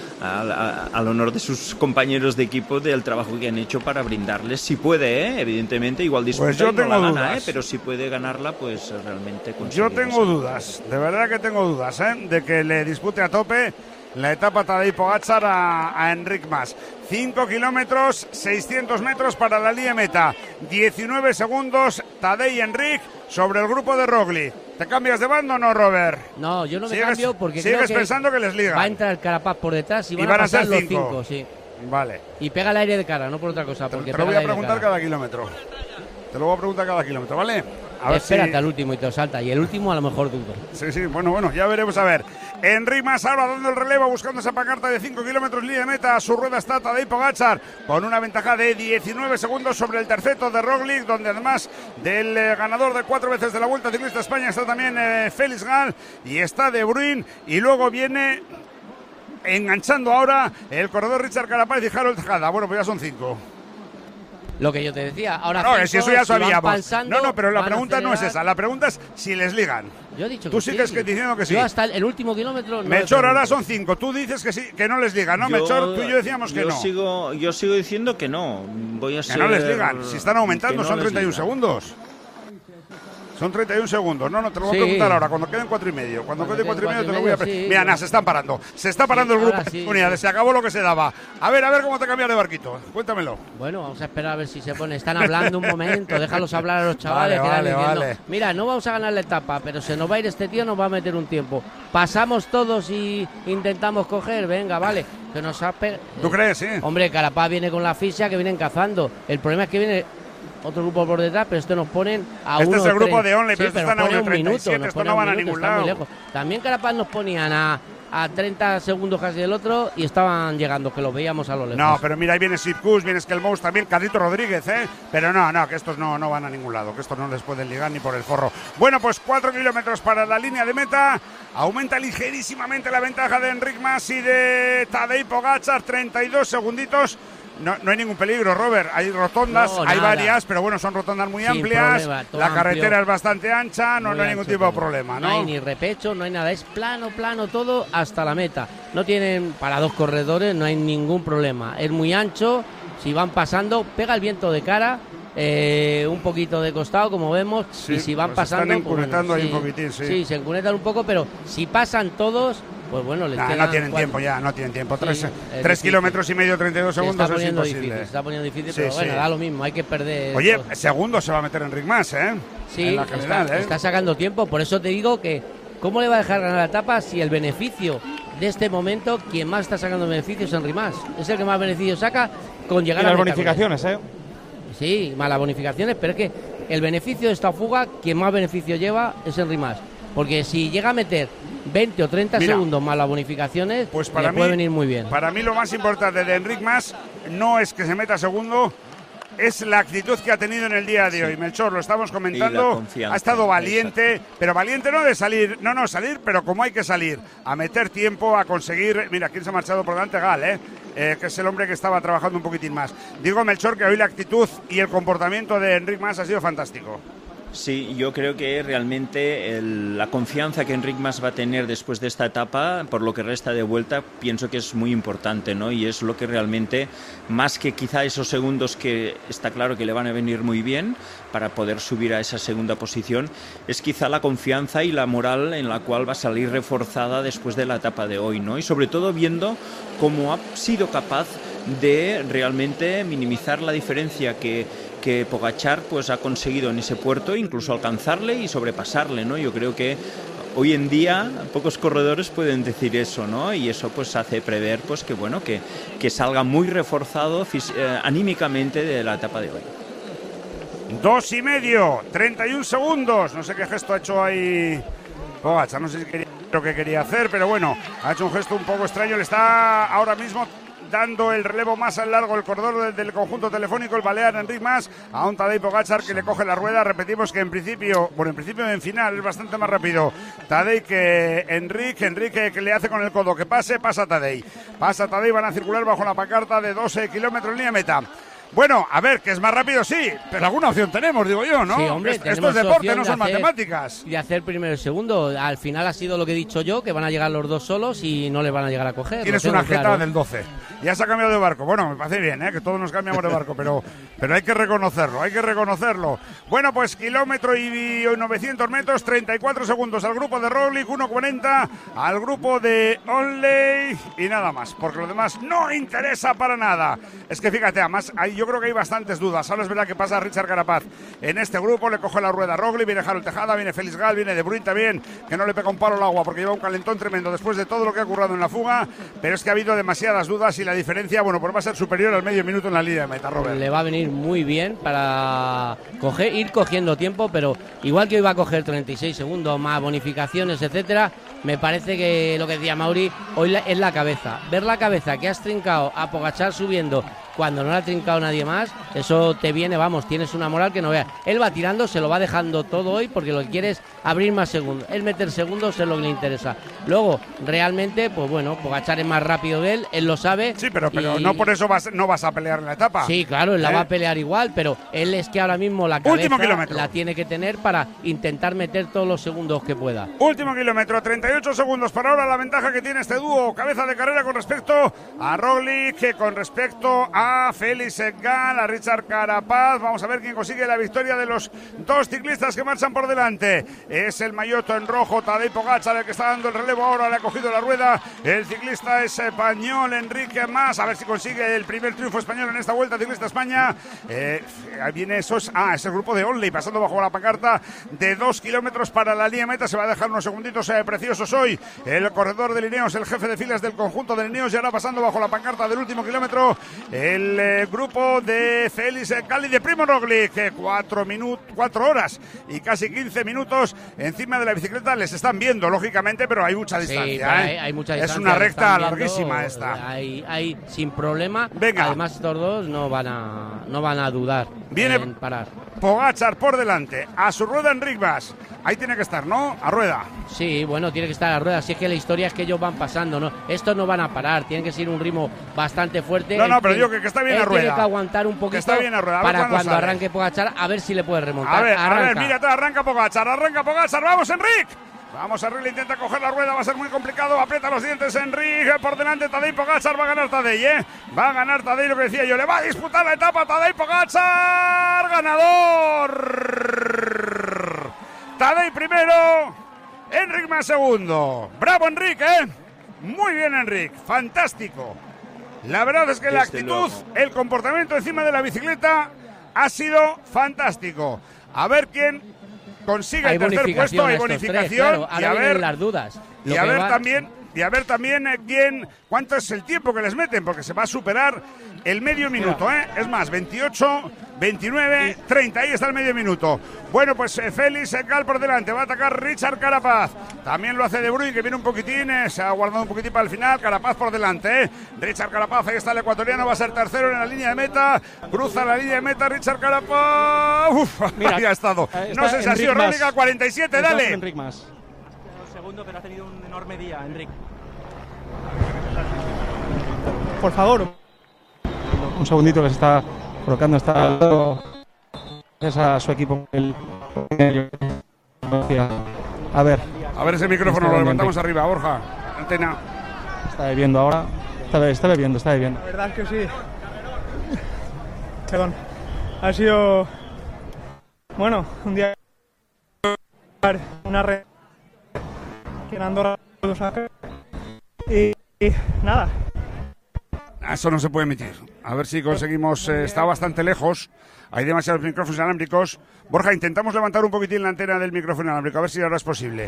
al honor de sus compañeros de equipo del trabajo que han hecho para brindarles, si puede, evidentemente, igual disputa pues yo y no tengo la gana, dudas. pero si puede ganarla, pues realmente yo tengo dudas, de verdad que tengo dudas, de que le dispute a tope la etapa Tadej Pogačar a Enric Mas. 5 kilómetros, 600 metros para la línea meta. 19 segundos, Tadej y Enric sobre el grupo de Roglic. ¿Te cambias de bando o no, Robert? No, yo no me cambio porque creo sigues que pensando que les liga. va a entrar Carapaz por detrás y van van a pasar ser los 5. 5, sí. Vale. Y pega el aire de cara, no por otra cosa. Te Porque lo pega voy el a aire de preguntar cara. cada kilómetro. Te lo voy a preguntar cada kilómetro, ¿vale? A ver Espérate al último y te lo salta. Y el último a lo mejor dudo. Sí, bueno, ya veremos a ver. Enric Mas ahora dando el relevo, buscando esa pancarta de 5 kilómetros línea de meta. A su rueda está Tadej Pogačar con una ventaja de 19 segundos sobre el terceto de Roglic, donde además del ganador de 4 veces de la Vuelta Ciclista a España está también Félix Gall y está De Bruyne, y luego viene enganchando ahora el corredor Richard Carapaz y Harold Tejada. Bueno, pues ya son 5. Lo que yo te decía, ahora No, si eso ya sabíamos. No, pero la pregunta no es esa. La pregunta es si les ligan. Yo he dicho Tú que sigues sí. diciendo que sí. Yo hasta el último kilómetro no. Melchor, ahora son 5. Tú dices que sí, que no les ligan, ¿no, Melchor? Tú y yo decíamos que no. Yo sigo diciendo que no. Voy a que no les ligan. Si están aumentando, no son 31 segundos. Son 31 segundos. No, te lo voy a preguntar ahora. Cuando queden 4 y medio. Cuando quede 4 y medio te lo voy a preguntar. Mira, nada, se están parando. Se está parando el grupo de unidades. Se acabó lo que se daba. A ver cómo te cambias de barquito. Cuéntamelo. Bueno, vamos a esperar a ver si se pone. Están hablando un momento. Déjalos hablar a los chavales. Vale. Mira, no vamos a ganar la etapa, pero se nos va a ir este tío, nos va a meter un tiempo. Pasamos todos y intentamos coger. Venga, vale. Que nos ha ¿Tú crees, sí? Hombre, Carapaz viene con la asfixia que vienen cazando. El problema es que viene otro grupo por detrás, pero esto nos ponen a este 1:30. es el grupo de Onley, pero pero están a 1:37, esto no van a ningún lado. También Carapaz nos ponían a 30 segundos casi del otro y estaban llegando, que los veíamos a lo lejos. No, pero mira, ahí viene Sitkus, viene Skelmous también, Carlito Rodríguez, pero no, que estos no van a ningún lado, que estos no les pueden ligar ni por el forro. Bueno, pues 4 kilómetros para la línea de meta. Aumenta ligerísimamente la ventaja de Enric Mas y de Tadej Pogačar, 32 segunditos. No hay ningún peligro, Robert. Hay rotondas, hay varias, pero bueno, son rotondas muy amplias. Problema, la carretera amplio, es bastante ancha, no hay ningún tipo de problema, ¿no? No hay ni repecho, no hay nada, es plano todo hasta la meta. No tienen, para 2 corredores, no hay ningún problema. Es muy ancho, si van pasando, pega el viento de cara, un poquito de costado, como vemos, y si van pasando. Están encunetando ahí un poquitín, Sí, se encunetan un poco, pero si pasan todos. Pues bueno, les quedan no tienen tiempo ya, no tienen tiempo. 3 kilómetros y medio, 32 segundos es imposible. Se está poniendo difícil, pero bueno, da lo mismo, hay que perder. Oye, segundo se va a meter Enric Mas, Sí, en la general, está sacando tiempo, por eso te digo que ¿cómo le va a dejar ganar la etapa si el beneficio de este momento, quien más está sacando beneficios es Enric Mas? Es el que más beneficios saca con llegar y a las bonificaciones, Sí, más las bonificaciones, pero es que el beneficio de esta fuga, quien más beneficio lleva es Enric Mas. Porque si llega a meter 20 o 30 segundos más las bonificaciones, pues para mí puede venir muy bien. Para mí lo más importante de Enric Mas no es que se meta segundo, es la actitud que ha tenido en el día de hoy. Melchor, lo estamos comentando, ha estado valiente, pero valiente no de salir, salir, pero como hay que salir, a meter tiempo, a conseguir. Mira, ¿quién se ha marchado por delante? Gall, que es el hombre que estaba trabajando un poquitín más. Digo, Melchor, que hoy la actitud y el comportamiento de Enric Mas ha sido fantástico. Sí, yo creo que realmente la confianza que Enric Mas va a tener después de esta etapa, por lo que resta de vuelta, pienso que es muy importante, ¿no? Y es lo que realmente, más que quizá esos segundos que está claro que le van a venir muy bien para poder subir a esa segunda posición, es quizá la confianza y la moral en la cual va a salir reforzada después de la etapa de hoy, ¿no? Y sobre todo viendo cómo ha sido capaz de realmente minimizar la diferencia que Pogačar pues ha conseguido en ese puerto, incluso alcanzarle y sobrepasarle, ¿no? Yo creo que hoy en día pocos corredores pueden decir eso, ¿no? Y eso pues hace prever pues que bueno, que salga muy reforzado anímicamente de la etapa de hoy. 2,5, 31 segundos. No sé qué gesto ha hecho ahí Pogačar, no sé si quería lo que quería hacer, pero bueno, ha hecho un gesto un poco extraño. Le está ahora mismo dando el relevo más al largo, el corredor del conjunto telefónico, el balear Enric Mas, a un Tadej Pogačar que le coge la rueda. Repetimos que en principio en final es bastante más rápido Tadej que Enrique que le hace con el codo que pasa Tadej, van a circular bajo la pancarta de 12 kilómetros en línea meta. Bueno, a ver, que es más rápido, sí, pero alguna opción tenemos, digo yo, ¿no? Sí, hombre, esto es deporte, no son matemáticas. Y hacer primero y segundo. Al final ha sido lo que he dicho yo, que van a llegar los dos solos y no les van a llegar a coger. Tienes una jeta del 12. Ya se ha cambiado de barco. Bueno, me parece bien, que todos nos cambiamos de barco, pero hay que reconocerlo. Bueno, pues kilómetro y 900 metros, 34 segundos al grupo de Roglic, 1:40 al grupo de Onley y nada más, porque lo demás no interesa para nada. Es que fíjate, además yo creo que hay bastantes dudas. Ahora es verdad que pasa Richard Carapaz en este grupo, le coge la rueda a Roglic, viene Harold Tejada, viene Félix Gal, viene De Bruyne también, que no le pega un palo al agua porque lleva un calentón tremendo después de todo lo que ha ocurrido en la fuga, pero es que ha habido demasiadas dudas y la diferencia, bueno, pues va a ser superior al medio minuto en la línea de meta, Robert. Le va a venir muy bien para ir cogiendo tiempo, pero igual que hoy va a coger 36 segundos más bonificaciones, etcétera. Me parece que lo que decía Mauri hoy es la cabeza. Ver la cabeza que has trincado a Pogačar subiendo cuando no la ha trincado nadie más, eso te viene, vamos, tienes una moral que no veas. Él va tirando, se lo va dejando todo hoy porque lo que quiere es abrir más segundos. Él meter segundos es lo que le interesa. Luego, realmente, pues bueno, Pogačar es más rápido que él lo sabe. Sí, pero no por eso no vas a pelear en la etapa. Sí, claro, él la va a pelear igual, pero él es que ahora mismo la cabeza la tiene que tener para intentar meter todos los segundos que pueda. Último kilómetro, 38 segundos para ahora la ventaja que tiene este dúo, cabeza de carrera con respecto a Roglic, que con respecto a Félix Gal, a Richard Carapaz. Vamos a ver quién consigue la victoria de los dos ciclistas que marchan por delante. Es el maillot en rojo, Tadej Pogačar, el que está dando el relevo ahora, le ha cogido la rueda. El ciclista es español, Enrique Mas, a ver si consigue el primer triunfo español en esta Vuelta Ciclista España. Ahí viene es el grupo de Onley pasando bajo la pancarta de 2 kilómetros para la línea meta. Se va a dejar unos segunditos preciosos hoy. El corredor de Ineos, el jefe de filas del conjunto de Ineos, ya ahora pasando bajo la pancarta del último kilómetro. El grupo de Félix Gal y de Primo Roglic, 4 horas y casi 15 minutos encima de la bicicleta. Les están viendo, lógicamente, pero hay mucha distancia. Sí, hay mucha distancia. Es una recta larguísima esta. Hay sin problema. Venga. Además, estos dos no van a dudar en parar. Pogačar por delante, a su rueda Enric Mas. Ahí tiene que estar, ¿no? A rueda. Sí, bueno, tiene que estar a rueda. Si es que la historia es que ellos van pasando, ¿no? Estos no van a parar, tienen que seguir un ritmo bastante fuerte. No, pero digo que está bien a rueda. Tiene que aguantar un poquito para cuando arranque Pogačar, a ver si le puede remontar. A ver, mira, arranca Pogačar, vamos Enric. Vamos, Enric intenta coger la rueda, va a ser muy complicado, aprieta los dientes Enric, por delante Tadej Pogačar, va a ganar Tadej, va a ganar Tadej, lo que decía yo, le va a disputar la etapa Tadej Pogačar, ganador, Tadej primero, Enric Mas segundo, bravo Enric, muy bien Enric, fantástico, la verdad es que la actitud, el comportamiento encima de la bicicleta ha sido fantástico, a ver quién consigue el tercer puesto, hay bonificación, claro, y a ver las dudas. Y a ver también cuánto es el tiempo que les meten, porque se va a superar el medio minuto, es más, 28, 29, 30, ahí está el medio minuto. Bueno, pues Félix Gal por delante, va a atacar Richard Carapaz, también lo hace De Bruyne, que viene un poquitín, se ha guardado un poquitín para el final, Carapaz por delante, Richard Carapaz, ahí está el ecuatoriano, va a ser tercero en la línea de meta, cruza la línea de meta Richard Carapaz, mira, ahí ha estado, no sé si ha sido Roglic a 47, dale. Enric Mas. Segundo, pero ha tenido un enorme día, Enric. Por favor. Un segundito que se está colocando, es a su equipo. A ver ese micrófono, lo levantamos arriba, Borja. Antena. Está bebiendo ahora. Está bebiendo. La verdad es que sí. Perdón. Ha sido, bueno, un día, una red que en Andorra y nada. Eso no se puede emitir. A ver si conseguimos. Está bastante lejos. Hay demasiados micrófonos inalámbricos. Borja, intentamos levantar un poquitín la antena del micrófono inalámbrico. A ver si ahora es posible.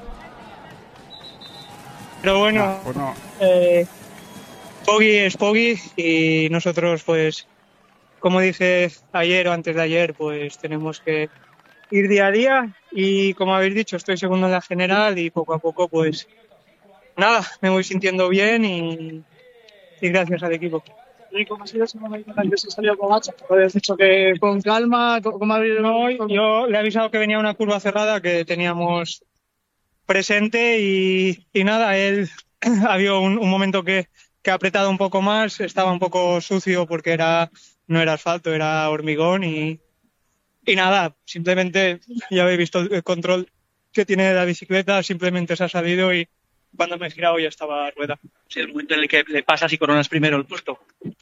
Pero bueno, no, pues no. Poggi es Poggi y nosotros, pues, como dije ayer o antes de ayer, pues tenemos que ir día a día. Y como habéis dicho, estoy segundo en la general y poco a poco, pues, nada, me voy sintiendo bien y gracias al equipo. ¿Cómo ha sido ese momento en el que se salió Pogačar? Habías dicho que con calma, ¿cómo ha habido hoy? Yo le he avisado que venía una curva cerrada que teníamos presente y nada, él había un momento que ha apretado un poco más, estaba un poco sucio porque no era asfalto, era hormigón y nada, simplemente ya habéis visto el control que tiene la bicicleta, simplemente se ha salido y cuando me he girado ya estaba rueda. Sí, el momento en el que le pasas y coronas primero el puesto.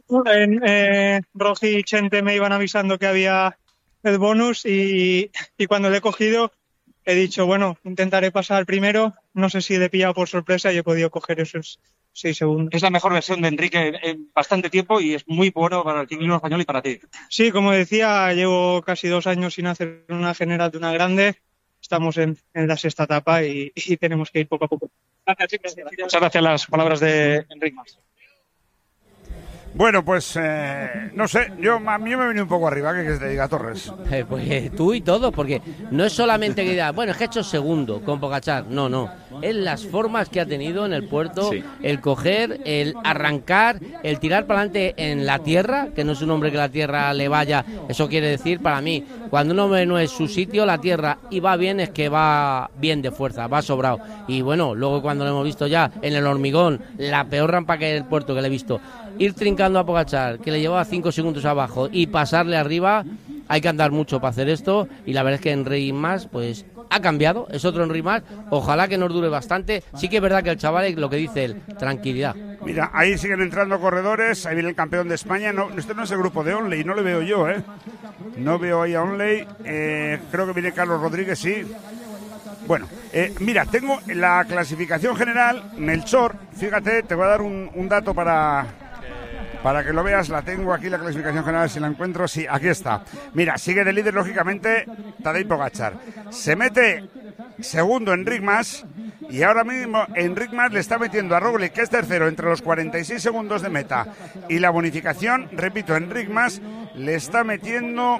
Rogi y Chente me iban avisando que había el bonus y cuando le he cogido he dicho, bueno, intentaré pasar primero, no sé si le he pillado por sorpresa y he podido coger esos 6 segundos. Es la mejor versión de Enrique en bastante tiempo y es muy bueno para el ciclismo español y para ti. Sí, como decía, llevo casi 2 años sin hacer una general de una grande. Estamos en la 6ª etapa y tenemos que ir poco a poco. Gracias. Muchas gracias las palabras de Enric Mas. Bueno, pues no sé, a mí me venido un poco arriba, ¿qué quieres que te diga, Torres? Pues tú y todo, porque no es solamente que diga, bueno, es que he hecho segundo con Pogačar, no, es las formas que ha tenido en el puerto, sí. El coger, el arrancar, el tirar para adelante en la tierra, que no es un hombre que la tierra le vaya, eso quiere decir para mí, cuando un hombre no es su sitio, la tierra, y va bien, es que va bien de fuerza, va sobrado, y bueno, luego cuando lo hemos visto ya en el hormigón, la peor rampa que el puerto que le he visto, ir trincando a Pogačar, que le llevaba 5 segundos abajo y pasarle arriba, hay que andar mucho para hacer esto y la verdad es que Enric Mas pues ha cambiado, es otro Enric Mas, ojalá que nos dure bastante, sí que es verdad que el chaval es lo que dice él, tranquilidad. Mira, ahí siguen entrando corredores, ahí viene el campeón de España, no, este no es el grupo de Onley, no le veo yo, no veo ahí a Onley, creo que viene Carlos Rodríguez, sí. Bueno, mira, tengo la clasificación general, Melchor, fíjate, te voy a dar un dato para que lo veas, la tengo aquí, la clasificación general, si la encuentro, sí, aquí está. Mira, sigue de líder, lógicamente, Tadej Pogačar. Se mete segundo Enric Mas, y ahora mismo Enric Mas le está metiendo a Roglic, que es tercero, entre los 46 segundos de meta. Y la bonificación, repito, Enric Mas le está metiendo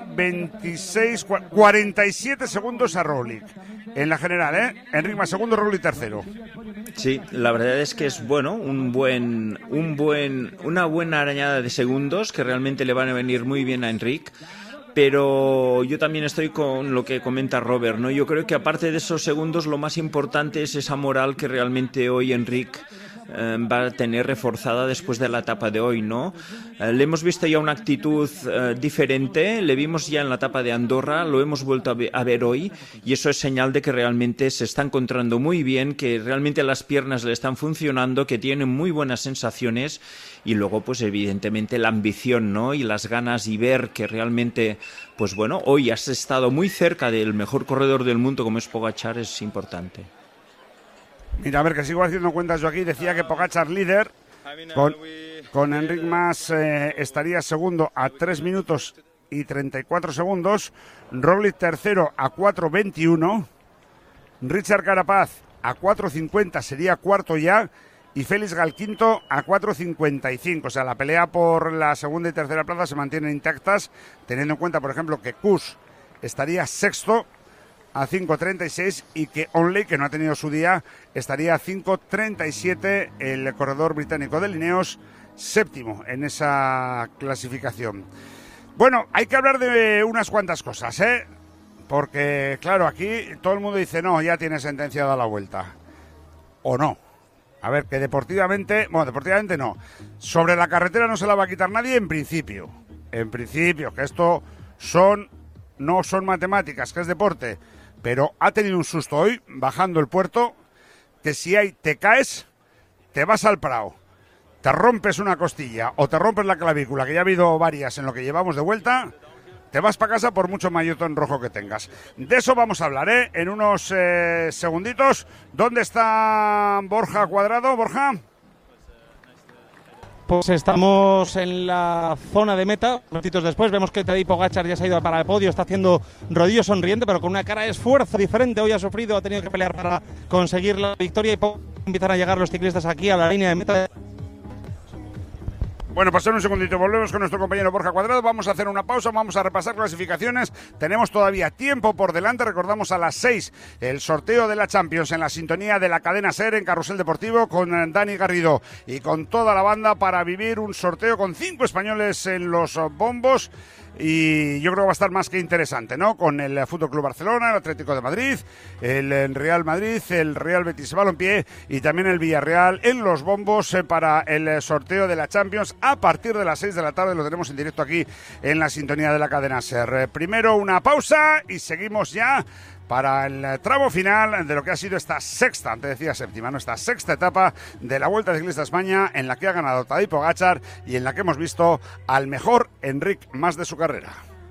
47 segundos a Roglic. En la general, Enric Mas segundo, Roglic tercero. Sí, la verdad es que es bueno, una buena arañada de segundos que realmente le van a venir muy bien a Enric. Pero yo también estoy con lo que comenta Robert, ¿no? Yo creo que aparte de esos segundos, lo más importante es esa moral que realmente hoy Enric va a tener reforzada después de la etapa de hoy, ¿no? Le hemos visto ya una actitud diferente, le vimos ya en la etapa de Andorra, lo hemos vuelto a ver hoy y eso es señal de que realmente se está encontrando muy bien, que realmente las piernas le están funcionando, que tiene muy buenas sensaciones y luego pues evidentemente la ambición, ¿no? Y las ganas y ver que realmente pues bueno, hoy has estado muy cerca del mejor corredor del mundo como es Pogačar es importante. Mira, a ver, que sigo haciendo cuentas yo aquí. Decía que Pogačar líder, con Enric Mas estaría segundo a 3 minutos y 34 segundos. Roglic tercero a 4.21. Richard Carapaz a 4.50, sería cuarto ya. Y Félix Gal quinto a 4.55. O sea, la pelea por la segunda y tercera plaza se mantienen intactas, teniendo en cuenta, por ejemplo, que Kuss estaría sexto a 5.36 y que Onley, que no ha tenido su día, estaría a 5.37, el corredor británico de Lineos, séptimo en esa clasificación. Bueno, hay que hablar de unas cuantas cosas, porque claro, aquí todo el mundo dice, no, ya tiene sentenciada la vuelta, o no. A ver, que deportivamente no, sobre la carretera no se la va a quitar nadie en principio, que esto no son matemáticas, que es deporte. Pero ha tenido un susto hoy, bajando el puerto, que si te caes, te vas al prado, te rompes una costilla o te rompes la clavícula, que ya ha habido varias en lo que llevamos de vuelta, te vas para casa por mucho mayotón rojo que tengas. De eso vamos a hablar, en unos segunditos. ¿Dónde está Borja Cuadrado, Borja? Pues estamos en la zona de meta, minutitos después, vemos que Tadej Pogačar ya se ha ido para el podio, está haciendo rodillo sonriente, pero con una cara de esfuerzo diferente, hoy ha sufrido, ha tenido que pelear para conseguir la victoria y empiezan a llegar los ciclistas aquí a la línea de meta. Bueno, pues en un segundito volvemos con nuestro compañero Borja Cuadrado. Vamos a hacer una pausa, vamos a repasar clasificaciones. Tenemos todavía tiempo por delante. Recordamos a las 6 el sorteo de la Champions en la sintonía de la cadena SER en Carrusel Deportivo con Dani Garrido y con toda la banda para vivir un sorteo con 5 españoles en los bombos. Y yo creo que va a estar más que interesante, ¿no? Con el FC Barcelona, el Atlético de Madrid, el Real Madrid, el Real Betis Balompié y también el Villarreal en los bombos para el sorteo de la Champions a partir de las 6 de la tarde. Lo tenemos en directo aquí en la sintonía de la cadena SER. Primero una pausa y seguimos ya para el tramo final de lo que ha sido esta sexta, antes decía séptima, ¿no? Esta sexta etapa de la Vuelta Ciclista a España, en la que ha ganado Tadej Pogačar y en la que hemos visto al mejor Enric Mas de su carrera.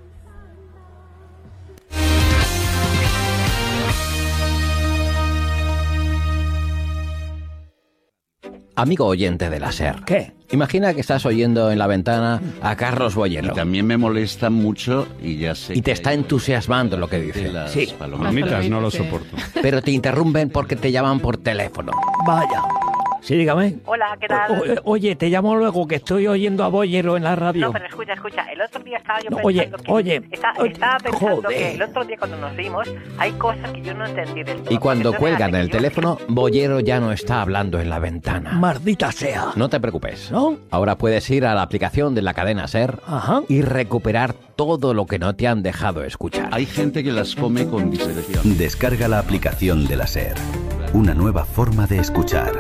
Amigo oyente de la SER. ¿Qué? Imagina que estás oyendo en la ventana a Carlos Bollero. Y también me molesta mucho y ya sé. Y te está entusiasmando lo que dice. Sí. Palomitas no lo soporto. Pero te interrumpen porque te llaman por teléfono. Vaya. Sí, dígame. Hola, ¿qué tal? Oye, te llamo luego, que estoy oyendo a Bollero en la radio. No, pero escucha. El otro día estaba yo pensando estaba pensando que el otro día cuando nos vimos hay cosas que yo no entendí del todo. Y cuando cuelgan el teléfono, Bollero ya no está hablando en la ventana. Maldita sea. No te preocupes. ¿No? Ahora puedes ir a la aplicación de la cadena SER y recuperar todo lo que no te han dejado escuchar. Hay gente que las come con disección. Descarga la aplicación de la SER. Una nueva forma de escuchar.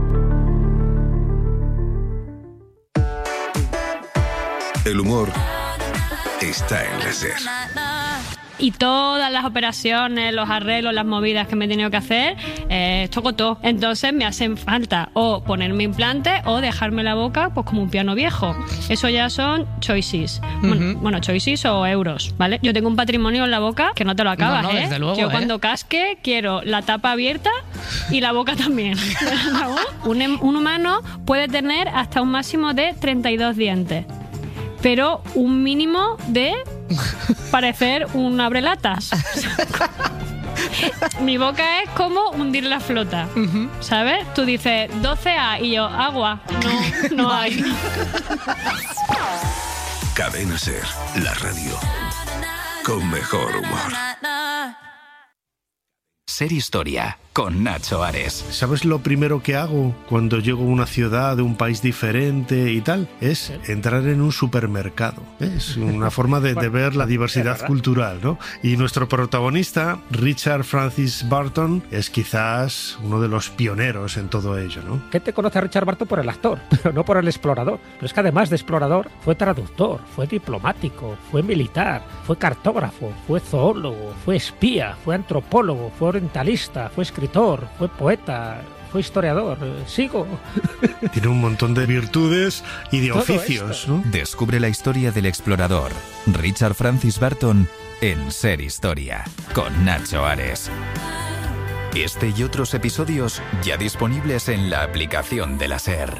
El humor está en la SER. Y todas las operaciones, los arreglos, las movidas que me he tenido que hacer, toco todo. Entonces me hacen falta o ponerme implante o dejarme la boca pues como un piano viejo. Eso ya son choices. Bueno, choices o euros, ¿vale? Yo tengo un patrimonio en la boca que no te lo acabas, ¿eh? Desde luego, yo cuando casque quiero la tapa abierta y la boca también. Un humano puede tener hasta un máximo de 32 dientes. Pero un mínimo de parecer un abrelatas. Mi boca es como hundir la flota, ¿sabes? Tú dices 12A y yo, agua. No hay. Cadena SER, la radio con mejor humor. SER Historia, con Nacho Ares. ¿Sabes lo primero que hago cuando llego a una ciudad de un país diferente y tal? Es entrar en un supermercado. Es una forma de ver la diversidad cultural, ¿no? Y nuestro protagonista, Richard Francis Burton, es quizás uno de los pioneros en todo ello, ¿no? ¿Qué te conoce a Richard Burton por el actor, pero no por el explorador? Pero es que además de explorador, fue traductor, fue diplomático, fue militar, fue cartógrafo, fue zoólogo, fue espía, fue antropólogo, fue orientalista, fue escritor, fue poeta, fue historiador. Sigo. Tiene un montón de virtudes y de oficios, ¿no? Descubre la historia del explorador Richard Francis Burton en SER Historia, con Nacho Ares. Este y otros episodios ya disponibles en la aplicación de la SER.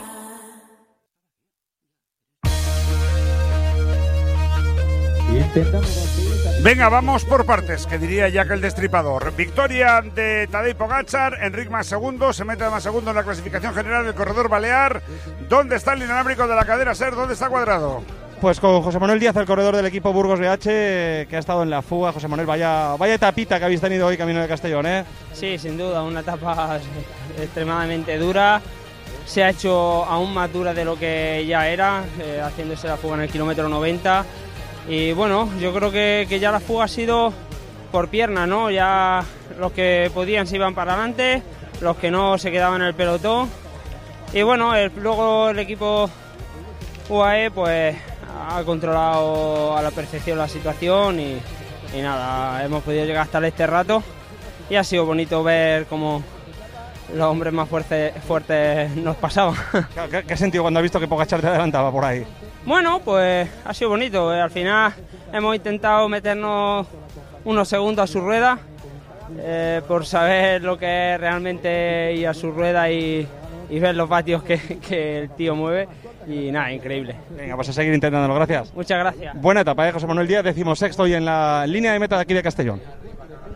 Venga, vamos por partes, que diría Jack el Destripador. Victoria de Tadej Pogačar, Enric Mas segundo, se mete además segundo en la clasificación general del corredor balear. ¿Dónde está el inalámbrico de la cadena SER? ¿Dónde está Cuadrado? Pues con José Manuel Díaz, el corredor del equipo Burgos BH, que ha estado en la fuga. José Manuel, vaya etapita que habéis tenido hoy camino de Castellón, ¿eh? Sí, sin duda, una etapa extremadamente dura. Se ha hecho aún más dura de lo que ya era, haciéndose la fuga en el kilómetro 90. Y bueno, yo creo que ya la fuga ha sido por pierna, ¿no? Ya los que podían se iban para adelante, los que no se quedaban en el pelotón. Y bueno, luego el equipo UAE pues ha controlado a la perfección la situación y nada, hemos podido llegar hasta este rato y ha sido bonito ver cómo los hombres más fuertes nos pasaban. ¿Qué has sentido cuando has visto que Pogačar te adelantaba por ahí? Bueno, pues ha sido bonito. Al final hemos intentado meternos unos segundos a su rueda por saber lo que es realmente ir a su rueda y ver los vatios que el tío mueve. Y nada, increíble. Venga, pues a seguir intentándolo, gracias. Muchas gracias. Buena etapa, José Manuel Díaz, 16º hoy en la línea de meta de aquí de Castellón.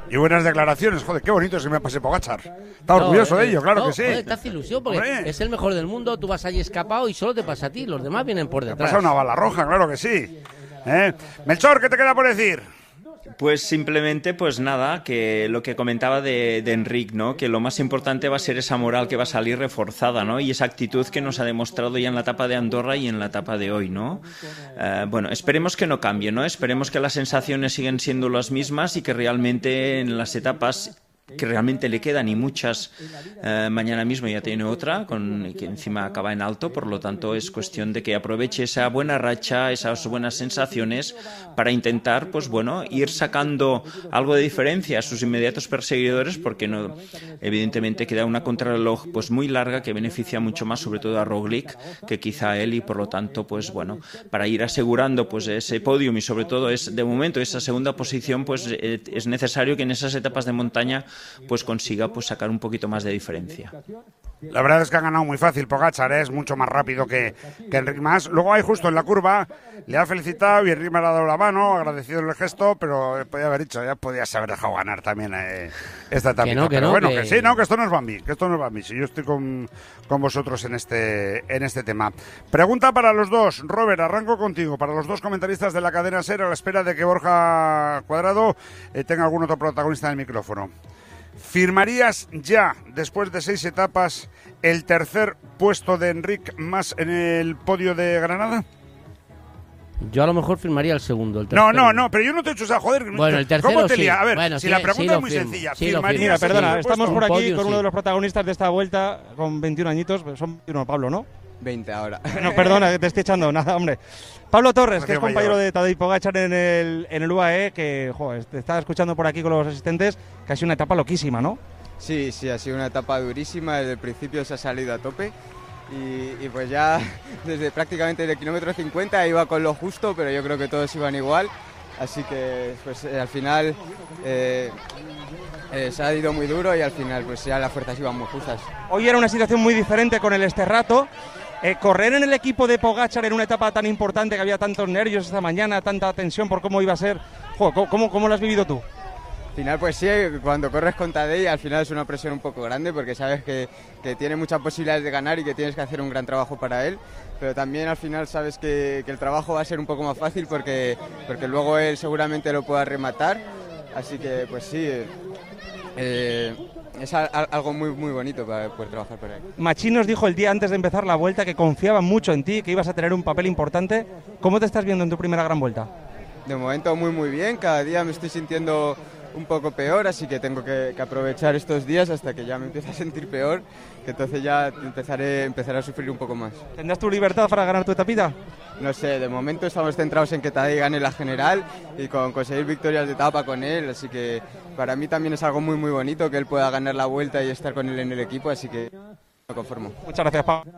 Y buenas declaraciones, joder, qué bonito se me pase Pogačar. Está orgulloso de ello, claro que sí. Joder, te hace ilusión porque es el mejor del mundo, tú vas allí escapado y solo te pasa a ti, los demás vienen por detrás. Pasa una bala roja, claro que sí. Melchor, ¿qué te queda por decir? Pues simplemente, pues nada, que lo que comentaba de Enric, ¿no? Que lo más importante va a ser esa moral que va a salir reforzada, ¿no? Y esa actitud que nos ha demostrado ya en la etapa de Andorra y en la etapa de hoy, ¿no? Bueno, esperemos que no cambie, ¿no? Esperemos que las sensaciones siguen siendo las mismas y que realmente en las etapas que realmente le quedan y muchas, mañana mismo ya tiene otra que encima acaba en alto, por lo tanto es cuestión de que aproveche esa buena racha, esas buenas sensaciones para intentar, pues bueno, ir sacando algo de diferencia a sus inmediatos perseguidores, porque no, evidentemente queda una contrarreloj pues muy larga que beneficia mucho más sobre todo a Roglic que quizá a él, y por lo tanto pues bueno, para ir asegurando pues ese podium y sobre todo de momento esa segunda posición, pues es necesario que en esas etapas de montaña pues consiga pues sacar un poquito más de diferencia. La verdad es que ha ganado muy fácil Pogačar, es mucho más rápido que Enric Mas. Luego ahí justo en la curva le ha felicitado y Enric me ha dado la mano, agradecido el gesto, pero podía haber dicho, ya podías haber dejado ganar también esta etapa. Pero bueno, que sí, no, que esto no es Bambi, si yo estoy con vosotros en este tema. Pregunta para los dos, Robert, arranco contigo, para los dos comentaristas de la cadena SER, a la espera de que Borja Cuadrado tenga algún otro protagonista en el micrófono. ¿Firmarías ya, después de 6 etapas, el tercer puesto de Enric Mas en el podio de Granada? Yo a lo mejor firmaría el segundo. El tercero. No, pero yo no te he hecho esa, joder. Bueno, el tercero ¿Cómo te sí. lía? A ver, bueno, si la pregunta es muy sencilla. Mira, perdona, estamos por aquí podio, con uno de los protagonistas de esta vuelta, con 21 añitos, son 21, Pablo, ¿no? 20 ahora. No, perdona, que te estoy echando nada, hombre. Pablo Torres, que es compañero de Tadej Pogačar en el UAE, que joder, te estaba escuchando por aquí con los asistentes, que ha sido una etapa loquísima, ¿no? Sí, ha sido una etapa durísima, desde el principio se ha salido a tope y pues ya prácticamente desde el kilómetro 50 iba con lo justo, pero yo creo que todos iban igual, así que pues al final se ha ido muy duro y al final pues ya las fuerzas iban muy justas. Hoy era una situación muy diferente con el Esterrato. Correr en el equipo de Pogačar en una etapa tan importante, que había tantos nervios esta mañana, tanta tensión por cómo iba a ser. Joder, ¿cómo lo has vivido tú? Al final pues sí, cuando corres con Tadej al final es una presión un poco grande porque sabes que tiene muchas posibilidades de ganar y que tienes que hacer un gran trabajo para él, pero también al final sabes que el trabajo va a ser un poco más fácil porque luego él seguramente lo pueda rematar, así que pues sí, es algo muy, muy bonito para poder trabajar para él. Machín nos dijo el día antes de empezar la vuelta que confiaba mucho en ti, que ibas a tener un papel importante. ¿Cómo te estás viendo en tu primera gran vuelta? De momento muy, muy bien, cada día me estoy sintiendo un poco peor, así que tengo que aprovechar estos días hasta que ya me empiece a sentir peor, que entonces ya empezaré a sufrir un poco más. ¿Tendrás tu libertad para ganar tu etapita? No sé, de momento estamos centrados en que Tadej gane la general y con conseguir victorias de etapa con él, así que para mí también es algo muy muy bonito que él pueda ganar la vuelta y estar con él en el equipo, así que me conformo. Muchas gracias, Pablo.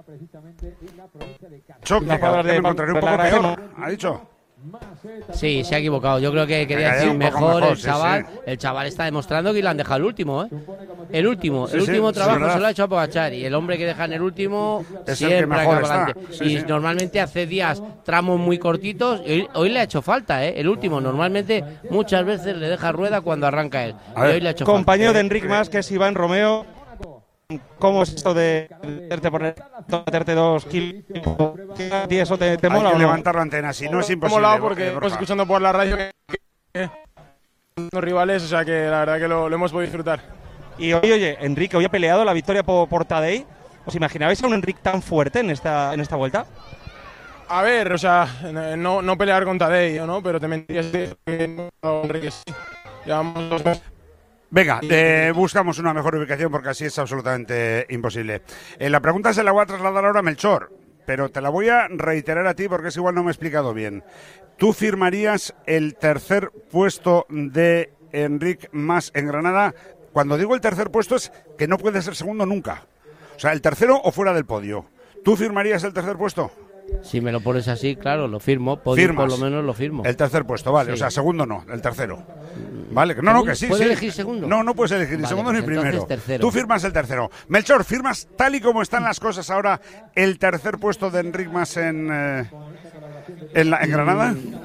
Choc, me encontraré un poco peor, ha dicho. Sí, se ha equivocado. Yo creo que quería decir mejor el chaval. Sí. El chaval está demostrando que le han dejado el último, ¿eh? El último trabajo se lo ha hecho a Pogačar y el hombre que deja en el último es siempre acaba adelante. Sí, y normalmente hace días tramos muy cortitos. Hoy le ha hecho falta, ¿eh? El último normalmente muchas veces le deja rueda cuando arranca él. Y hoy le ha hecho compañero falta. de Enric Mas, que es Iván Romeo. ¿Cómo es esto de meterte 2 kilos? ¿Y eso te mola o no? Levantar la antena, si no es imposible. Molado porque hemos escuchando por la radio que los rivales, o sea que la verdad que lo hemos podido disfrutar. Y oye, Enrique, hoy ha peleado la victoria por Tadej. ¿Os imaginabais a un Enric tan fuerte en esta vuelta? A ver, o sea, no pelear con Tadej, ¿no? Pero te mentiría si Enrique sí. Llevamos 2 meses. Venga, buscamos una mejor ubicación porque así es absolutamente imposible. La pregunta se la voy a trasladar ahora a Melchor, pero te la voy a reiterar a ti porque es igual no me he explicado bien. ¿Tú firmarías el tercer puesto de Enric Mas en Granada? Cuando digo el tercer puesto es que no puede ser segundo nunca. O sea, el tercero o fuera del podio. ¿Tú firmarías el tercer puesto? Si me lo pones así, claro, lo firmo. Podio por lo menos lo firmo. El tercer puesto, vale. Sí. O sea, segundo no, el tercero. Vale, que sí. ¿Puedes elegir segundo? No puedes elegir ni segundo ni primero. Tercero. Tú firmas el tercero. Melchor, ¿firmas tal y como están las cosas ahora el tercer puesto de Enric Mas en Granada?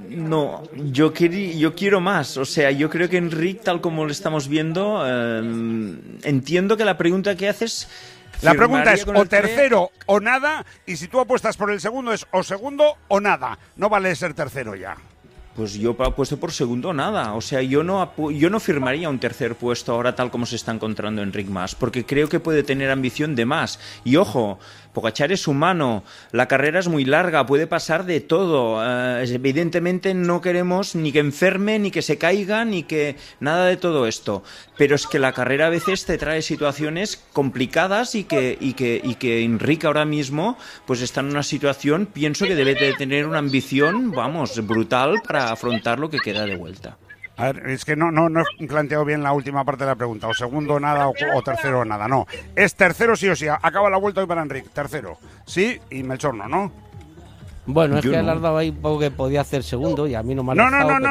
No, yo quiero más. O sea, yo creo que Enric, tal como lo estamos viendo, entiendo que la pregunta que haces... La pregunta es o tercero o nada, y si tú apuestas por el segundo es o segundo o nada. No vale ser tercero ya. Pues yo apuesto por segundo nada. O sea, yo no firmaría un tercer puesto ahora tal como se está encontrando Enric Mas, porque creo que puede tener ambición de más. Y ojo, Pogačar es humano, la carrera es muy larga, puede pasar de todo. Evidentemente no queremos ni que enferme, ni que se caiga, ni que nada de todo esto. Pero es que la carrera a veces te trae situaciones complicadas y que Enric ahora mismo pues está en una situación, pienso que debe de tener una ambición, vamos, brutal para afrontar lo que queda de vuelta. A ver, es que no he planteado bien la última parte de la pregunta. O segundo nada o tercero nada. No, es tercero sí o sí. Acaba la vuelta hoy para Enric. Tercero, sí, y Melchor no. Bueno, es Yo que no. le has dado ahí un poco que podía hacer segundo y a mí no me ha No.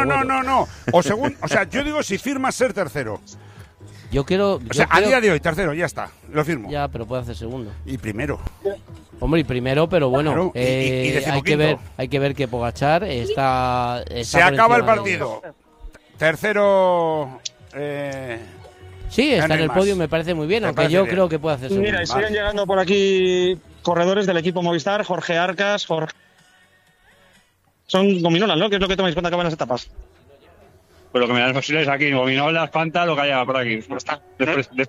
O sea, yo digo si firmas ser tercero. Yo quiero... O sea, a día de hoy, tercero, ya está. Lo firmo. Ya, pero puede hacer segundo. Y primero. Hombre, y primero, pero bueno, Claro, y hay que ver que Pogačar está Se por acaba el encima de- partido. Tercero. Sí, está en el Henrik Mas. podio, me parece muy bien, Me aunque parece yo bien. creo que puede hacer segundo. Mira, y siguen llegando por aquí corredores del equipo Movistar, Jorge Arcas, Son gominolas, ¿no? ¿Qué es lo que tomáis cuando acaban las etapas? Pues lo que me dan posibles aquí, gominolas, Fanta, lo que haya por aquí. Después